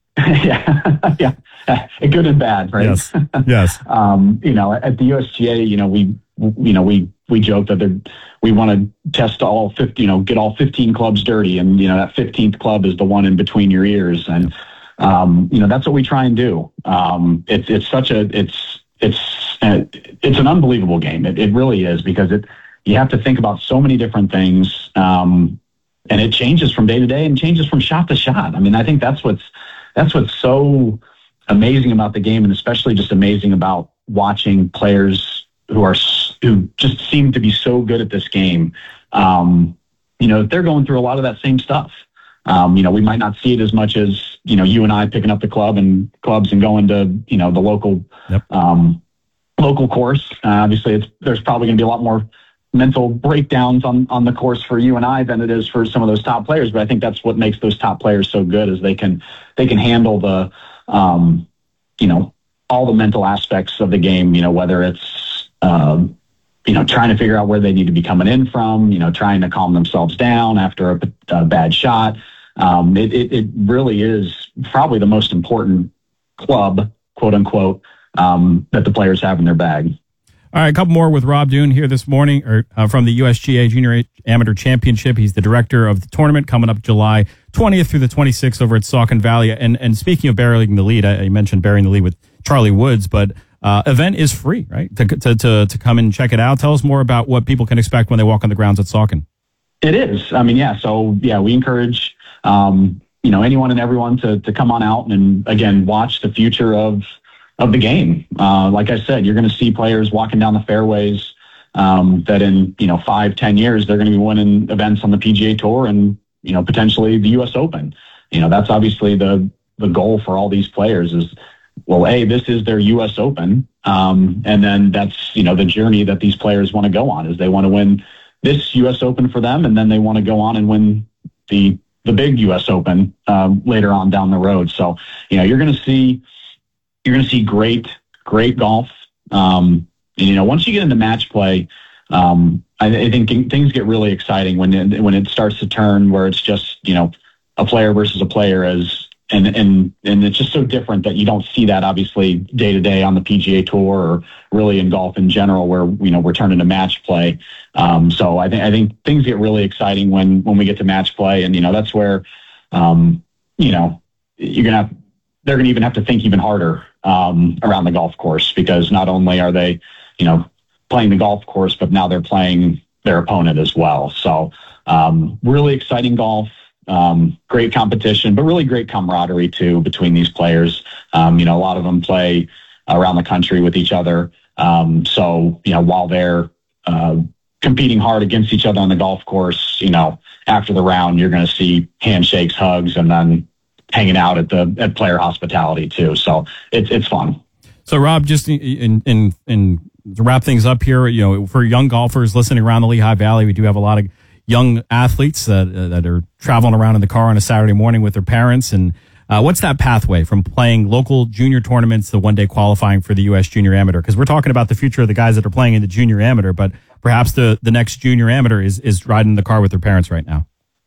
yeah, yeah, good and bad, right? Yes. Yes. um, you know, at the U S G A, you know, we, you know, we, we joke that we want to test all fifty, you know, get all fifteen clubs dirty. And, you know, that fifteenth club is the one in between your ears. And, um, you know, that's what we try and do. Um, it's, it's such a, it's, it's, uh, it's an unbelievable game. It, it really is, because it, you have to think about so many different things. Um, and it changes from day to day and changes from shot to shot. I mean, I think that's what's, that's what's so amazing about the game, and especially just amazing about watching players who are who just seem to be so good at this game. Um, you know, they're going through a lot of that same stuff. Um, you know, we might not see it as much as you know you and I picking up the club and clubs and going to you know the local yep. um, local course. Uh, obviously, it's there's probably going to be a lot more mental breakdowns on, on the course for you and I than it is for some of those top players. But I think that's what makes those top players so good, is they can, they can handle the, um, you know, all the mental aspects of the game, you know, whether it's, um, you know, trying to figure out where they need to be coming in from, you know, trying to calm themselves down after a, a bad shot. Um, it, it, it really is probably the most important club, quote unquote, um, that the players have in their bag. All right, a couple more with Rob Doon here this morning, or uh, from the U S G A Junior Amateur Championship. He's the director of the tournament coming up July twentieth through the twenty-sixth over at Saucon Valley. And and speaking of burying the lead, I, I mentioned burying the lead with Charlie Woods, but uh, event is free, right? To, to to to come and check it out. Tell us more about what people can expect when they walk on the grounds at Saucon. It is. I mean, yeah. So yeah, we encourage um, you know anyone and everyone to to come on out and again watch the future of. of the game. Uh, like I said, you're going to see players walking down the fairways um, that in, you know, five, ten years, they're going to be winning events on the P G A Tour and, you know, potentially the U S Open. You know, that's obviously the, the goal for all these players is, well, A, this is their U S Open. Um, and then that's, you know, the journey that these players want to go on is they want to win this U S Open for them. And then they want to go on and win the, the big U S Open um, later on down the road. So, you know, you're going to see, You're going to see great, great golf. Um, and, you know, once you get into match play, um, I, I think things get really exciting when it, when it starts to turn where it's just, you know, a player versus a player as, and, and, and it's just so different that you don't see that obviously day to day on the P G A Tour or really in golf in general where, you know, we're turning to match play. Um, so I think, I think things get really exciting when, when we get to match play. And, you know, that's where, um, you know, you're going to have, they're going to even have to think even harder um, around the golf course, because not only are they, you know, playing the golf course, but now they're playing their opponent as well. So um, really exciting golf, um, great competition, but really great camaraderie too between these players. Um, you know, a lot of them play around the country with each other. Um, so, you know, while they're uh, competing hard against each other on the golf course, you know, after the round, you're going to see handshakes, hugs, and then hanging out at the at player hospitality too. So it's it's fun. So Rob, just in in in to wrap things up here, you know, for young golfers listening around the Lehigh Valley, we do have a lot of young athletes that uh, that are traveling around in the car on a Saturday morning with their parents. And uh, what's that pathway from playing local junior tournaments to one day qualifying for the U S Junior Amateur? Because we're talking about the future of the guys that are playing in the Junior Amateur, but perhaps the the next Junior Amateur is is riding in the car with their parents right now.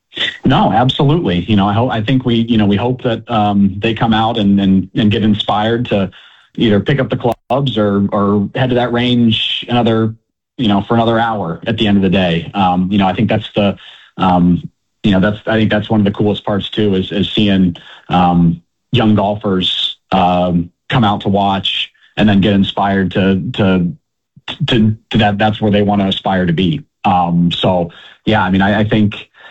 No, absolutely. You know, I hope, I think we, you know, we hope that um, they come out and, and, and get inspired to either pick up the clubs or, or head to that range another, you know, for another hour at the end of the day. Um, you know, I think that's the, um, you know, that's, I think that's one of the coolest parts too, is, is seeing um, young golfers um, come out to watch and then get inspired to, to, to, to that. That's where they want to aspire to be. Um, so yeah, I mean, I, I think,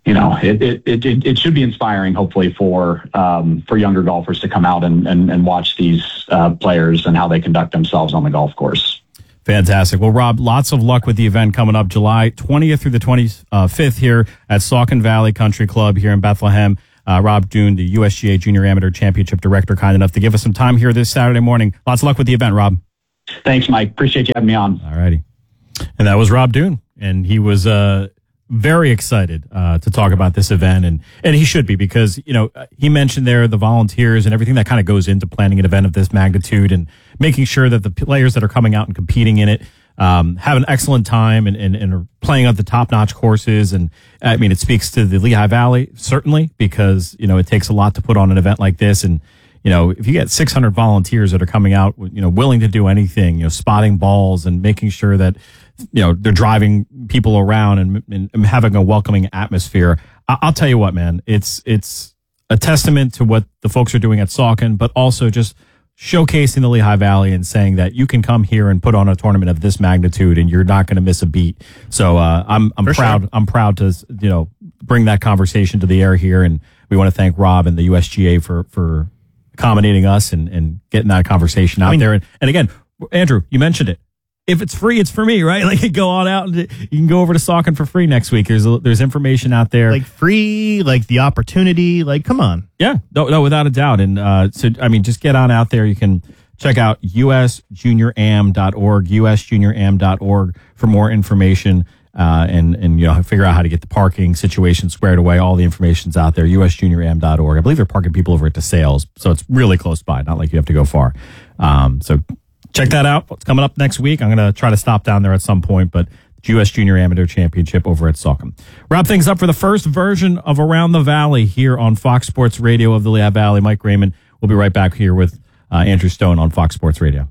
you know, it, it, it, it should be inspiring, hopefully, for um, for younger golfers to come out and, and, and watch these uh, players and how they conduct themselves on the golf course. Fantastic. Well, Rob, lots of luck with the event coming up July twentieth through the twenty-fifth here at Saucon Valley Country Club here in Bethlehem. Uh, Rob Doon, the U S G A Junior Amateur Championship Director, kind enough to give us some time here this Saturday morning. Lots of luck with the event, Rob. Thanks, Mike. Appreciate you having me on. All righty. And that was Rob Doon, and he was uh, very excited uh, to talk about this event, and and he should be, because, you know, he mentioned there the volunteers and everything that kind of goes into planning an event of this magnitude and making sure that the players that are coming out and competing in it um, have an excellent time and, and, and are playing at the top-notch courses. And I mean, it speaks to the Lehigh Valley, certainly, because, you know, it takes a lot to put on an event like this. And, you know, if you get six hundred volunteers that are coming out, you know, willing to do anything, you know, spotting balls and making sure that, you know, they're driving people around and, and, and having a welcoming atmosphere. I, I'll tell you what, man, it's, it's a testament to what the folks are doing at Saucon, but also just showcasing the Lehigh Valley and saying that you can come here and put on a tournament of this magnitude and you're not going to miss a beat. So, uh, I'm, I'm For proud, sure. I'm proud to, you know, bring that conversation to the air here. And we want to thank Rob and the U S G A for, for accommodating us and, and getting that conversation out I mean, there. And, and again, Andrew, you mentioned it. If it's free, it's for me, right? Like, go on out and you can go over to Saucon for free next week. There's a, there's information out there, like free, like the opportunity, like come on, yeah, no, no, without a doubt. And uh, so, I mean, just get on out there. You can check out U S junior am dot org, U S junior am dot org for more information uh, and and you know, figure out how to get the parking situation squared away. All the information's out there. U S junior am dot org. I believe they're parking people over at DeSales, so it's really close by. Not like you have to go far. Um, so. Check that out. What's coming up next week? I'm going to try to stop down there at some point, but the U S Junior Amateur Championship over at Saucon. Wrap things up for the first version of Around the Valley here on Fox Sports Radio of the Lehigh Valley. Mike Raymond. We'll be right back here with uh, Andrew Stone on Fox Sports Radio.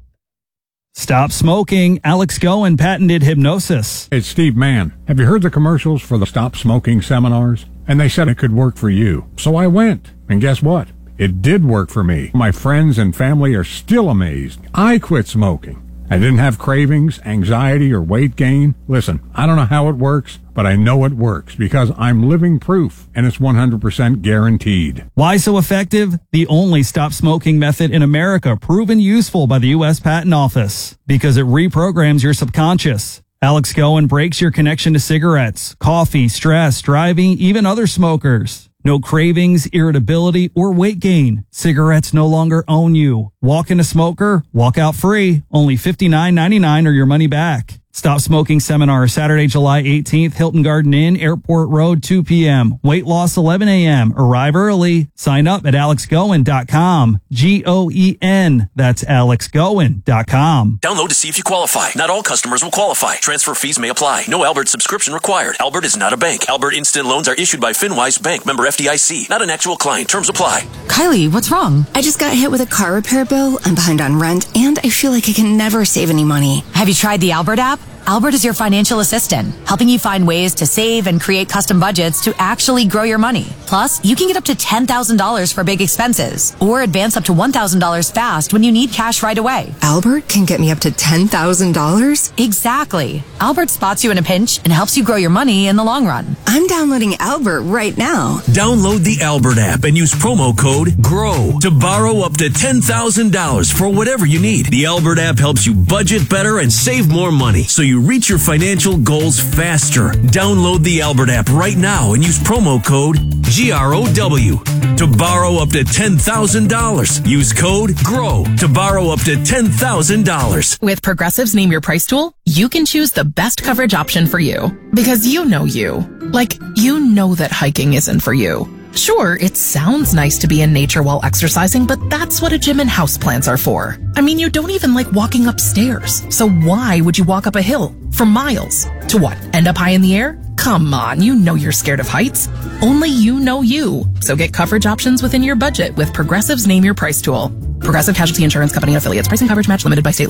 Stop smoking. Alex Goen patented hypnosis. It's Steve Mann. Have you heard the commercials for the Stop Smoking seminars? And they said it could work for you. So I went. And guess what? It did work for me. My friends and family are still amazed. I quit smoking. I didn't have cravings, anxiety, or weight gain. Listen, I don't know how it works, but I know it works because I'm living proof, and it's one hundred percent guaranteed. Why so effective? The only stop smoking method in America proven useful by the U S Patent Office because it reprograms your subconscious. Alex Goen breaks your connection to cigarettes, coffee, stress, driving, even other smokers. No cravings, irritability, or weight gain. Cigarettes no longer own you. Walk in a smoker, walk out free. Only fifty-nine ninety-nine or your money back. Stop Smoking Seminar, Saturday, July eighteenth, Hilton Garden Inn, Airport Road, two p.m. Weight loss, eleven a.m. Arrive early. Sign up at alex goen dot com. G O E N. That's alex goen dot com. Download to see if you qualify. Not all customers will qualify. Transfer fees may apply. No Albert subscription required. Albert is not a bank. Albert Instant Loans are issued by FinWise Bank, member F D I C. Not an actual client. Terms apply. Kylie, what's wrong? I just got hit with a car repair bill. I'm behind on rent, and I feel like I can never save any money. Have you tried the Albert app? Albert is your financial assistant, helping you find ways to save and create custom budgets to actually grow your money. Plus, you can get up to ten thousand dollars for big expenses or advance up to one thousand dollars fast when you need cash right away. Albert can get me up to ten thousand dollars? Exactly. Albert spots you in a pinch and helps you grow your money in the long run. I'm downloading Albert right now. Download the Albert app and use promo code GROW to borrow up to ten thousand dollars for whatever you need. The Albert app helps you budget better and save more money so you reach your financial goals faster. Download the Albert app right now and use promo code G R O W to borrow up to ten thousand dollars. Use code GROW to borrow up to ten thousand dollars. With Progressive's Name Your Price tool, you can choose the best coverage option for you. Because you know you. Like, you know that hiking isn't for you. Sure, it sounds nice to be in nature while exercising, but that's what a gym and houseplants are for. I mean, you don't even like walking upstairs. So why would you walk up a hill for miles? To what, end up high in the air? Come on, you know you're scared of heights. Only you know you. So get coverage options within your budget with Progressive's Name Your Price tool. Progressive Casualty Insurance Company and affiliates. Price and coverage match limited by state law.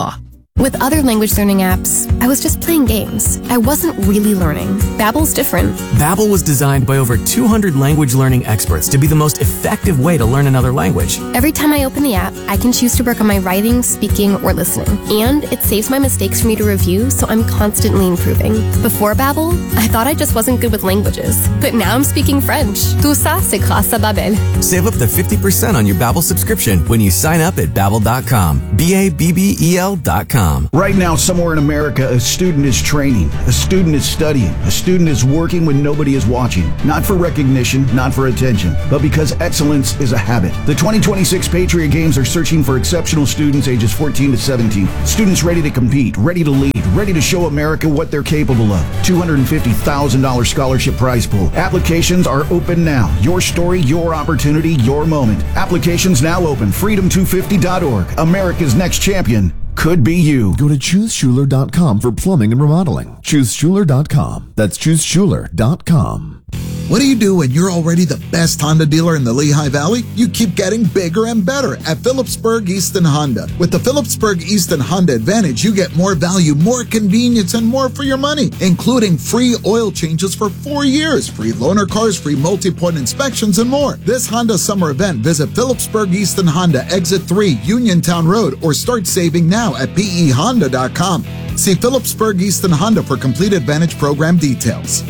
With other language learning apps, I was just playing games. I wasn't really learning. Babbel's different. Babbel was designed by over two hundred language learning experts to be the most effective way to learn another language. Every time I open the app, I can choose to work on my writing, speaking, or listening. And it saves my mistakes for me to review, so I'm constantly improving. Before Babbel, I thought I just wasn't good with languages. But now I'm speaking French. Tout ça, c'est grâce à Babbel. Save up to fifty percent on your Babbel subscription when you sign up at babbel dot com. B A B B E L dot com. Right now, somewhere in America, a student is training, a student is studying, a student is working when nobody is watching. Not for recognition, not for attention, but because excellence is a habit. The twenty twenty-six Patriot Games are searching for exceptional students ages fourteen to seventeen. Students ready to compete, ready to lead, ready to show America what they're capable of. two hundred fifty thousand dollars scholarship prize pool. Applications are open now. Your story, your opportunity, your moment. Applications now open. freedom two fifty dot org. America's next champion could be you. Go to choose schuler dot com for plumbing and remodeling. choose schuler dot com. That's choose schuler dot com. What do you do when you're already the best Honda dealer in the Lehigh Valley? You keep getting bigger and better at Phillipsburg Easton Honda. With the Phillipsburg Easton Honda Advantage, you get more value, more convenience, and more for your money, including free oil changes for four years, free loaner cars, free multi-point inspections, and more. This Honda summer event, visit Phillipsburg Easton Honda, Exit three, Uniontown Road, or start saving now at P E honda dot com. See Phillipsburg Easton Honda for complete Advantage program details.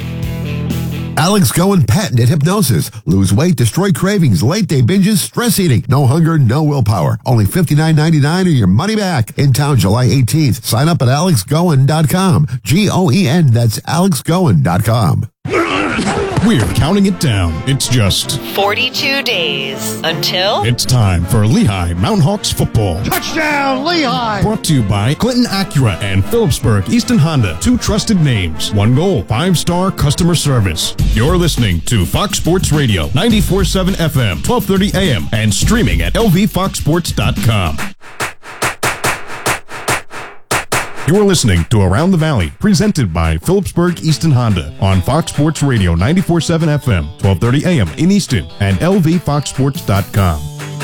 Alex Goen patented hypnosis. Lose weight, destroy cravings, late day binges, stress eating. No hunger, no willpower. Only fifty-nine ninety-nine or your money back. In town July eighteenth. Sign up at alex goen dot com. G O E N, that's alex goen dot com. We're counting it down. It's just forty-two days until it's time for Lehigh Mountain Hawks football. Touchdown, Lehigh! Brought to you by Clinton Acura and Phillipsburg Easton Honda. Two trusted names. One goal. Five-star customer service. You're listening to Fox Sports Radio, ninety-four point seven F M, twelve thirty A M, and streaming at L V fox sports dot com. You're listening to Around the Valley, presented by Phillipsburg Easton Honda on Fox Sports Radio, ninety-four point seven F M, twelve thirty A M in Easton, and L V fox sports dot com.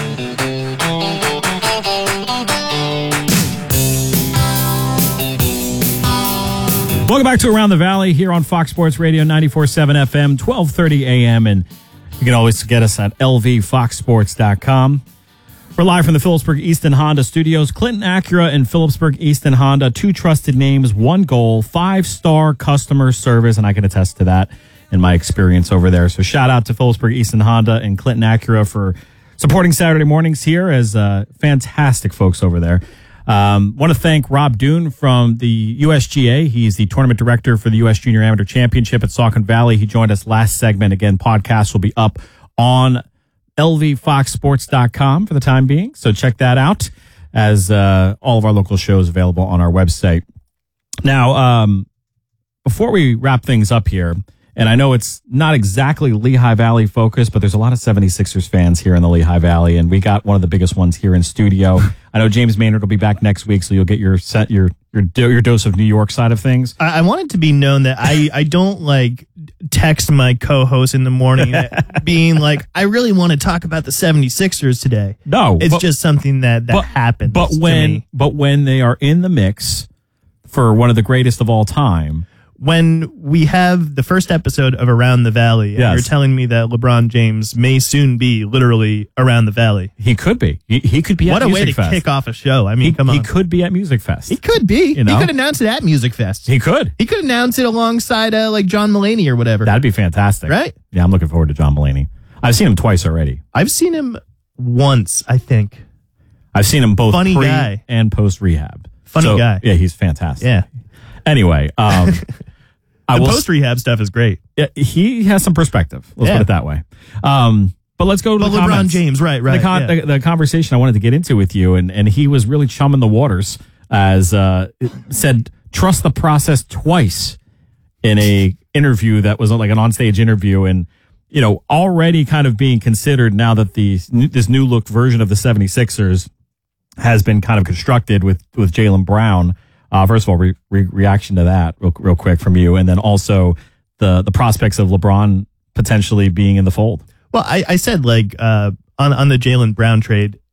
Welcome back to Around the Valley here on Fox Sports Radio, ninety-four point seven F M, twelve thirty A M, and you can always get us at L V fox sports dot com. We're live from the Phillipsburg Easton Honda studios. Clinton Acura and Phillipsburg Easton Honda, two trusted names, one goal, five-star customer service, and I can attest to that in my experience over there. So shout out to Phillipsburg Easton Honda and Clinton Acura for supporting Saturday mornings here as uh, fantastic folks over there. Um, want to thank Rob Doon from the U S G A. He's the tournament director for the U S Junior Amateur Championship at Saucon Valley. He joined us last segment. Again, podcast will be up on L V fox sports dot com for the time being. So check that out, as uh, all of our local shows available on our website. Now, um, before we wrap things up here, and I know it's not exactly Lehigh Valley focused, but there's a lot of seventy-sixers fans here in the Lehigh Valley, and we got one of the biggest ones here in studio. I know James Maynard will be back next week, so you'll get your set, your your your dose of New York side of things. I, I want it to be known that I, I don't like text my co-host in the morning being like, I really want to talk about the seventy-sixers today. No, it's but, just something that that but, happens. But when but when they are in the mix for one of the greatest of all time. When we have the first episode of Around the Valley, and yes. you're telling me that LeBron James may soon be literally around the valley. He could be. He, he could be what at Music Music Fest. What a way to kick off a show. I mean, he, come on. He could be at Music Fest. He could be. You know? He could announce it at Music Fest. He could. He could announce it alongside uh, like John Mulaney or whatever. That'd be fantastic. Right? Yeah, I'm looking forward to John Mulaney. I've seen him twice already. I've seen him once, I think. I've seen him both Funny pre guy. and post rehab. Funny so, guy. Yeah, he's fantastic. Yeah. Anyway, um, the post rehab stuff is great. Yeah, he has some perspective. Let's yeah. put it that way. Um, but let's go to but the LeBron comments. James, right, right. The, con- yeah. the, the conversation I wanted to get into with you, and, and he was really chumming the waters, as uh, it said, trust the process twice in a interview that was like an onstage interview, and you know, already kind of being considered now that the this new look version of the seventy-sixers has been kind of constructed with with Jaylen Brown. Uh, first of all, re- re- reaction to that real, real quick from you, and then also the the prospects of LeBron potentially being in the fold. Well, I, I said like uh, on on the Jaylen Brown trade,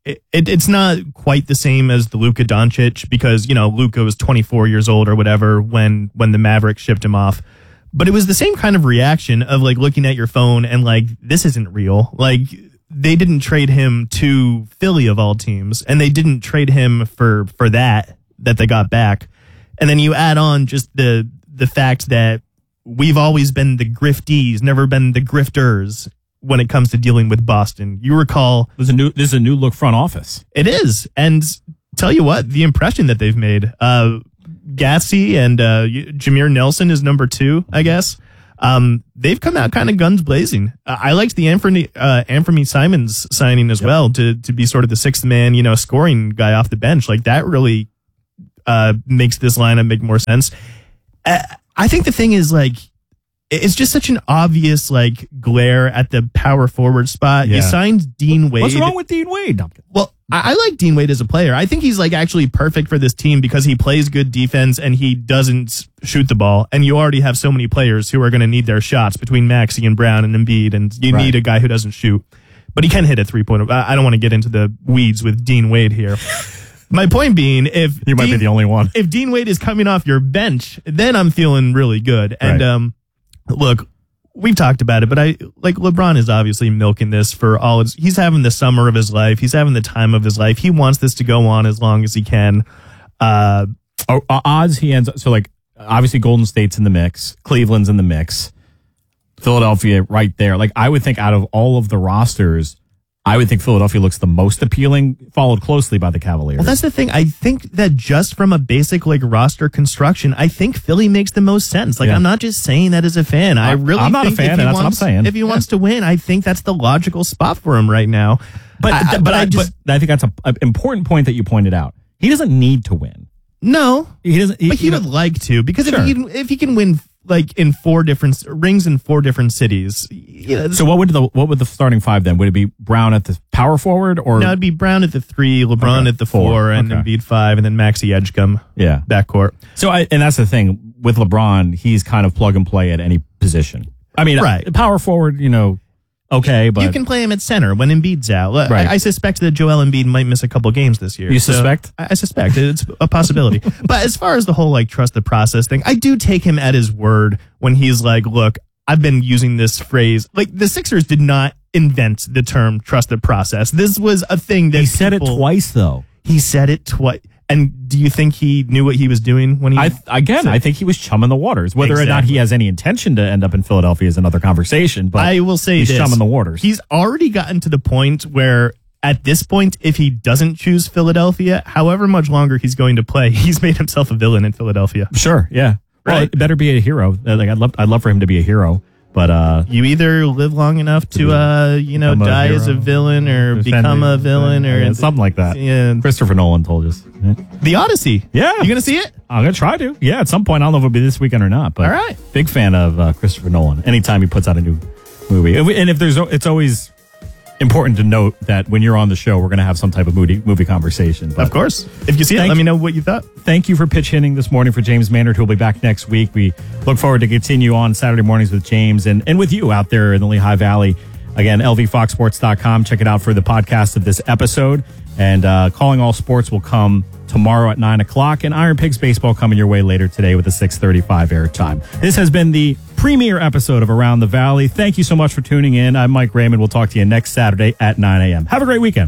it, it, it's not quite the same as the Luka Doncic because, you know, Luka was twenty-four years old or whatever when when the Mavericks shipped him off. But it was the same kind of reaction of like looking at your phone and like, this isn't real. Like, they didn't trade him to Philly of all teams, and they didn't trade him for for that that they got back. And then you add on just the the fact that we've always been the griftees, never been the grifters when it comes to dealing with Boston. You recall there's a new this is a new look front office. It is, and tell you what, the impression that they've made. Uh, Gatsby and uh, Jameer Nelson is number two, I guess. Um, they've come out kind of guns blazing. Uh, I liked the Anthony uh, Anthony Simons signing as yep. well to to be sort of the sixth man, you know, scoring guy off the bench. Like that really uh, makes this lineup make more sense. Uh, I think the thing is like it's just such an obvious like glare at the power forward spot. Yeah. You signed Dean Wade. What's wrong with Dean Wade? Well, I, I like Dean Wade as a player. I think he's like actually perfect for this team because he plays good defense and he doesn't shoot the ball. And you already have so many players who are going to need their shots between Maxey and Brown and Embiid, and you right. need a guy who doesn't shoot, but he can hit a three point. I don't want to get into the weeds with Dean Wade here. My point being, if you might Dean, be the only one, if Dean Wade is coming off your bench, then I'm feeling really good. And right. um, look. We've talked about it, but I like LeBron is obviously milking this for all it's, he's having the summer of his life. He's having the time of his life. He wants this to go on as long as he can. Uh, oh, odds he ends up, so like obviously Golden State's in the mix, Cleveland's in the mix, Philadelphia right there. Like I would think out of all of the rosters, I would think Philadelphia looks the most appealing, followed closely by the Cavaliers. Well, that's the thing. I think that just from a basic like roster construction, I think Philly makes the most sense. Like yeah. I'm not just saying that as a fan. I really I'm not think a fan, if he and that's wants, what I'm saying. If he yeah. wants to win, I think that's the logical spot for him right now. But I, but, but I just but I think that's an important point that you pointed out. He doesn't need to win. No, he doesn't. He, but he would know, like to because sure. if he can, if he can win like in four different rings in four different cities. You know, so what would the what would the starting five then? Would it be Brown at the power forward or no? It'd be Brown at the three, LeBron okay. at the four, four and okay. Embiid five, and then Maxey Edgecombe. Yeah, backcourt. So I, and that's the thing with LeBron, he's kind of plug and play at any position. I mean, right. power forward, you know. Okay, but you can play him at center when Embiid's out. Right. I, I suspect that Joel Embiid might miss a couple games this year. You suspect? So I, I suspect it's a possibility. But as far as the whole like trust the process thing, I do take him at his word when he's like, "Look, I've been using this phrase." Like the Sixers did not invent the term "trust the process." This was a thing that he said people, it twice, though. He said it twice. And do you think he knew what he was doing when he? I, again, said, I think he was chumming the waters. Whether exactly. or not he has any intention to end up in Philadelphia is another conversation. But I will say he's this, chumming the waters. He's already gotten to the point where, at this point, if he doesn't choose Philadelphia, however much longer he's going to play, he's made himself a villain in Philadelphia. Sure, yeah. Well, right? It better be a hero. Like I'd love, I'd love for him to be a hero. But uh, you either live long enough to, uh, you know, die a as a villain or become a villain or yeah, something like that. Yeah. Christopher Nolan told us. Yeah. The Odyssey. Yeah. You going to see it? I'm going to try to. Yeah, at some point. I don't know if it'll be this weekend or not. But all right. Big fan of uh, Christopher Nolan. Anytime he puts out a new movie. And if there's, it's always important to note that when you're on the show, we're going to have some type of movie, movie conversation. But of course. If you see it, let me know what you thought. Thank you for pitch hitting this morning for James Maynard, who will be back next week. We look forward to continue on Saturday mornings with James and, and with you out there in the Lehigh Valley. Again, L V fox sports dot com. Check it out for the podcast of this episode. And uh, Calling All Sports will come tomorrow at nine o'clock. And Iron Pigs Baseball coming your way later today with a six thirty-five airtime. This has been the premiere episode of Around the Valley. Thank you so much for tuning in. I'm Mike Raymond. We'll talk to you next Saturday at nine a.m. Have a great weekend.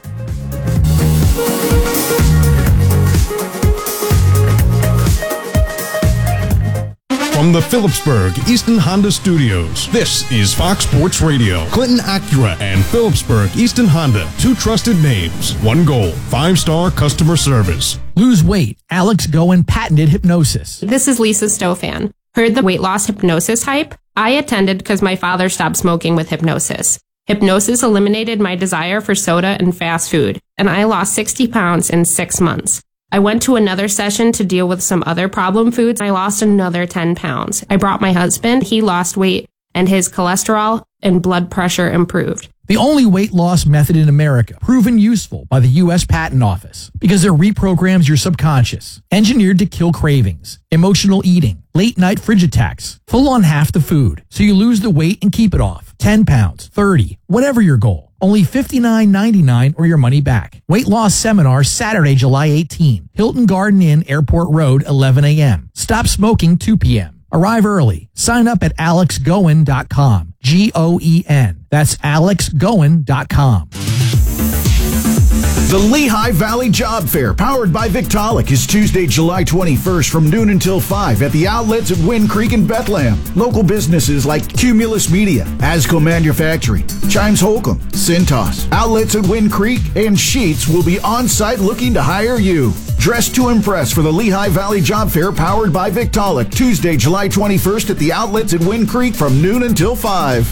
From the Phillipsburg Easton Honda Studios, this is Fox Sports Radio. Clinton Acura and Phillipsburg Easton Honda, two trusted names, one goal, five-star customer service. Lose weight. Alex Goen patented hypnosis. This is Lisa Stofan. Heard the weight loss hypnosis hype? I attended because my father stopped smoking with hypnosis. Hypnosis eliminated my desire for soda and fast food, and I lost sixty pounds in six months. I went to another session to deal with some other problem foods. I lost another ten pounds. I brought my husband. He lost weight, and his cholesterol and blood pressure improved. The only weight loss method in America, proven useful by the U S Patent Office, because it reprograms your subconscious, engineered to kill cravings, emotional eating, late night fridge attacks, full on half the food, so you lose the weight and keep it off. ten pounds, thirty, whatever your goal. Only fifty-nine ninety-nine or your money back. Weight loss seminar Saturday, July eighteenth. Hilton Garden Inn, Airport Road, eleven a.m. Stop smoking, two p.m. Arrive early. Sign up at alex goen dot com. G O E N. That's alex goen dot com. The Lehigh Valley Job Fair, powered by Victaulic, is Tuesday, July twenty-first from noon until five at the outlets at Wind Creek and Bethlehem. Local businesses like Cumulus Media, Asco Manufacturing, Chimes Holcomb, Cintas, outlets at Wind Creek, and Sheets will be on site looking to hire you. Dress to impress for the Lehigh Valley Job Fair, powered by Victaulic, Tuesday, July twenty-first at the outlets at Wind Creek from noon until five.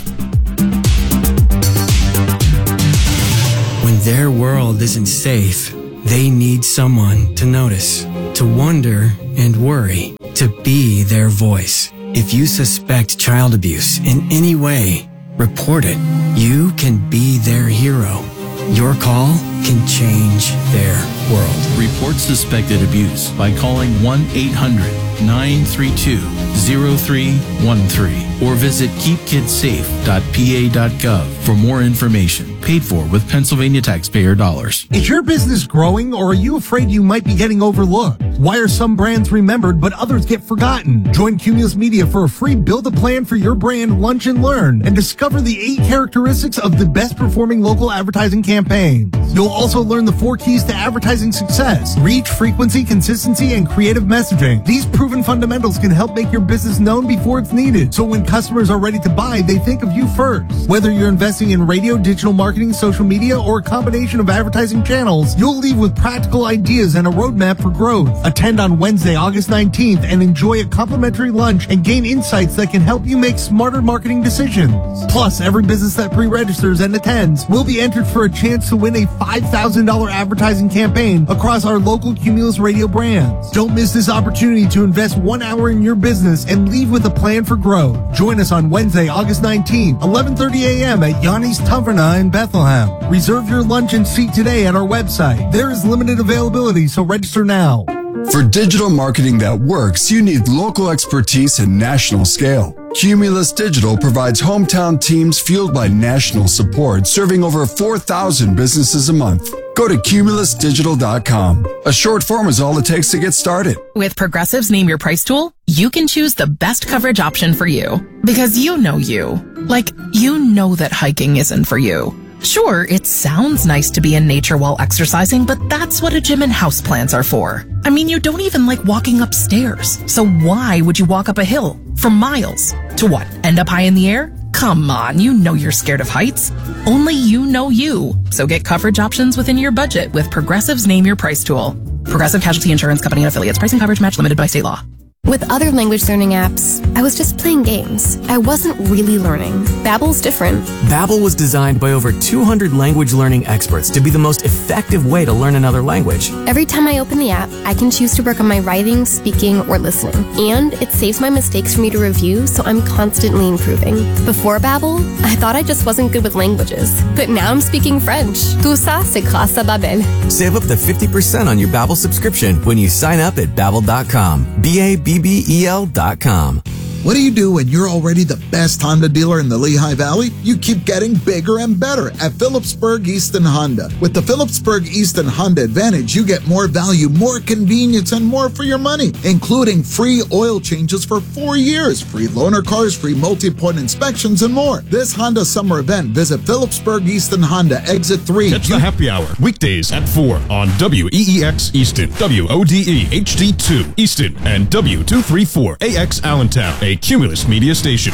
When their world isn't safe, they need someone to notice, to wonder and worry, to be their voice. If you suspect child abuse in any way, report it. You can be their hero. Your call can change their world. Report suspected abuse by calling one eight hundred nine three two zero three one three or visit keep kids safe dot p a dot gov for more information. Paid for with Pennsylvania taxpayer dollars. Is your business growing, or are you afraid you might be getting overlooked? Why are some brands remembered but others get forgotten? Join Cumulus Media for a free Build a Plan for Your Brand Lunch and Learn and discover the eight characteristics of the best performing local advertising campaigns. You'll also learn the four keys to advertising success: reach, frequency, consistency, and creative messaging. These proven fundamentals can help make your business known before it's needed, so when customers are ready to buy, they think of you first. Whether you're investing in radio, digital marketing, social media, or a combination of advertising channels, you'll leave with practical ideas and a roadmap for growth. Attend on Wednesday, August nineteenth, and enjoy a complimentary lunch and gain insights that can help you make smarter marketing decisions. Plus, every business that pre-registers and attends will be entered for a chance to win a five thousand dollars advertising campaign across our local Cumulus Radio brands. Don't miss this opportunity to invest one hour in your business and leave with a plan for growth. Join us on Wednesday, August nineteenth, eleven thirty a.m. at Yanni's Taverna in Bethlehem. Reserve your lunch and seat today at our website. There is limited availability, so register now. For digital marketing that works, you need local expertise and national scale. Cumulus Digital provides hometown teams fueled by national support, serving over four thousand businesses a month. Go to cumulus digital dot com. A short form is all it takes to get started. With Progressive's Name Your Price tool, you can choose the best coverage option for you. Because you know you. Like, you know that hiking isn't for you. Sure, it sounds nice to be in nature while exercising, but that's what a gym and houseplants are for. I mean, you don't even like walking upstairs. So why would you walk up a hill for miles? To what, end up high in the air? Come on, you know you're scared of heights. Only you know you. So get coverage options within your budget with Progressive's Name Your Price tool. Progressive Casualty Insurance Company and Affiliates. Pricing coverage match limited by state law. With other language learning apps, I was just playing games. I wasn't really learning. Babbel's different. Babbel was designed by over two hundred language learning experts to be the most effective way to learn another language. Every time I open the app, I can choose to work on my writing, speaking, or listening. And it saves my mistakes for me to review, so I'm constantly improving. Before Babbel, I thought I just wasn't good with languages. But now I'm speaking French. Tout ça, c'est grâce à Babbel. Save up to fifty percent on your Babbel subscription when you sign up at babbel dot com. B A B B E L dot com. What do you do when you're already the best Honda dealer in the Lehigh Valley? You keep getting bigger and better at Phillipsburg Easton Honda. With the Phillipsburg Easton Honda Advantage, you get more value, more convenience, and more for your money, including free oil changes for four years, free loaner cars, free multi-point inspections, and more. This Honda summer event, visit Phillipsburg Easton Honda, exit three. Catch the happy hour weekdays at four on W E E X Easton, W O D E H D two Easton, and W two thirty-four A X Allentown, a Cumulus Media station.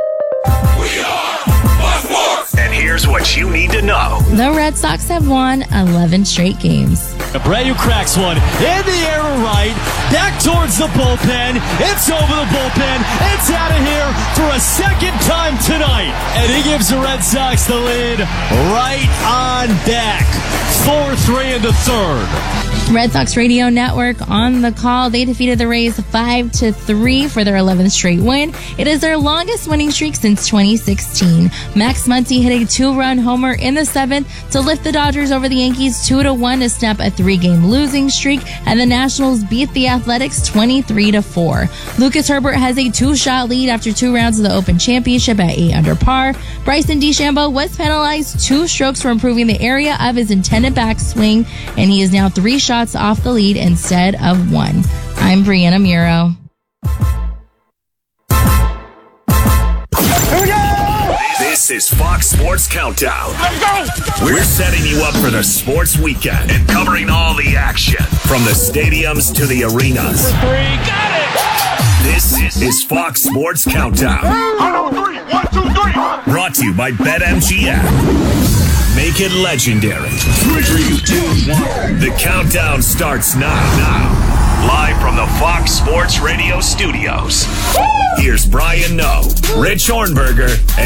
We are Fox Sports. And here's what you need to know. The Red Sox have won eleven straight games. Abreu cracks one in the air to right, back towards the bullpen. It's over the bullpen. It's out of here for a second time tonight. And he gives the Red Sox the lead right on back. four three in the third. Red Sox Radio Network on the call. They defeated the Rays five to three for their eleventh straight win. It is their longest winning streak since twenty sixteen. Max Muncy hit a two-run homer in the seventh to lift the Dodgers over the Yankees two to one to snap a three-game losing streak, and the Nationals beat the Athletics twenty-three to four. Lucas Herbert has a two-shot lead after two rounds of the Open Championship at eight under par. Bryson DeChambeau was penalized two strokes for improving the area of his intended backswing, and he is now three shots off the lead instead of one. I'm Brianna Muro. Here we go! This is Fox Sports Countdown. Let's go! We're setting you up for the sports weekend and covering all the action from the stadiums to the arenas. For three, got it! This is Fox Sports Countdown. One, two, three. Brought to you by BetMGM. Make it legendary. Three, two, one. The countdown starts now. Now. Live from the Fox Sports Radio studios. Here's Brian Noe, Rich Hornberger, and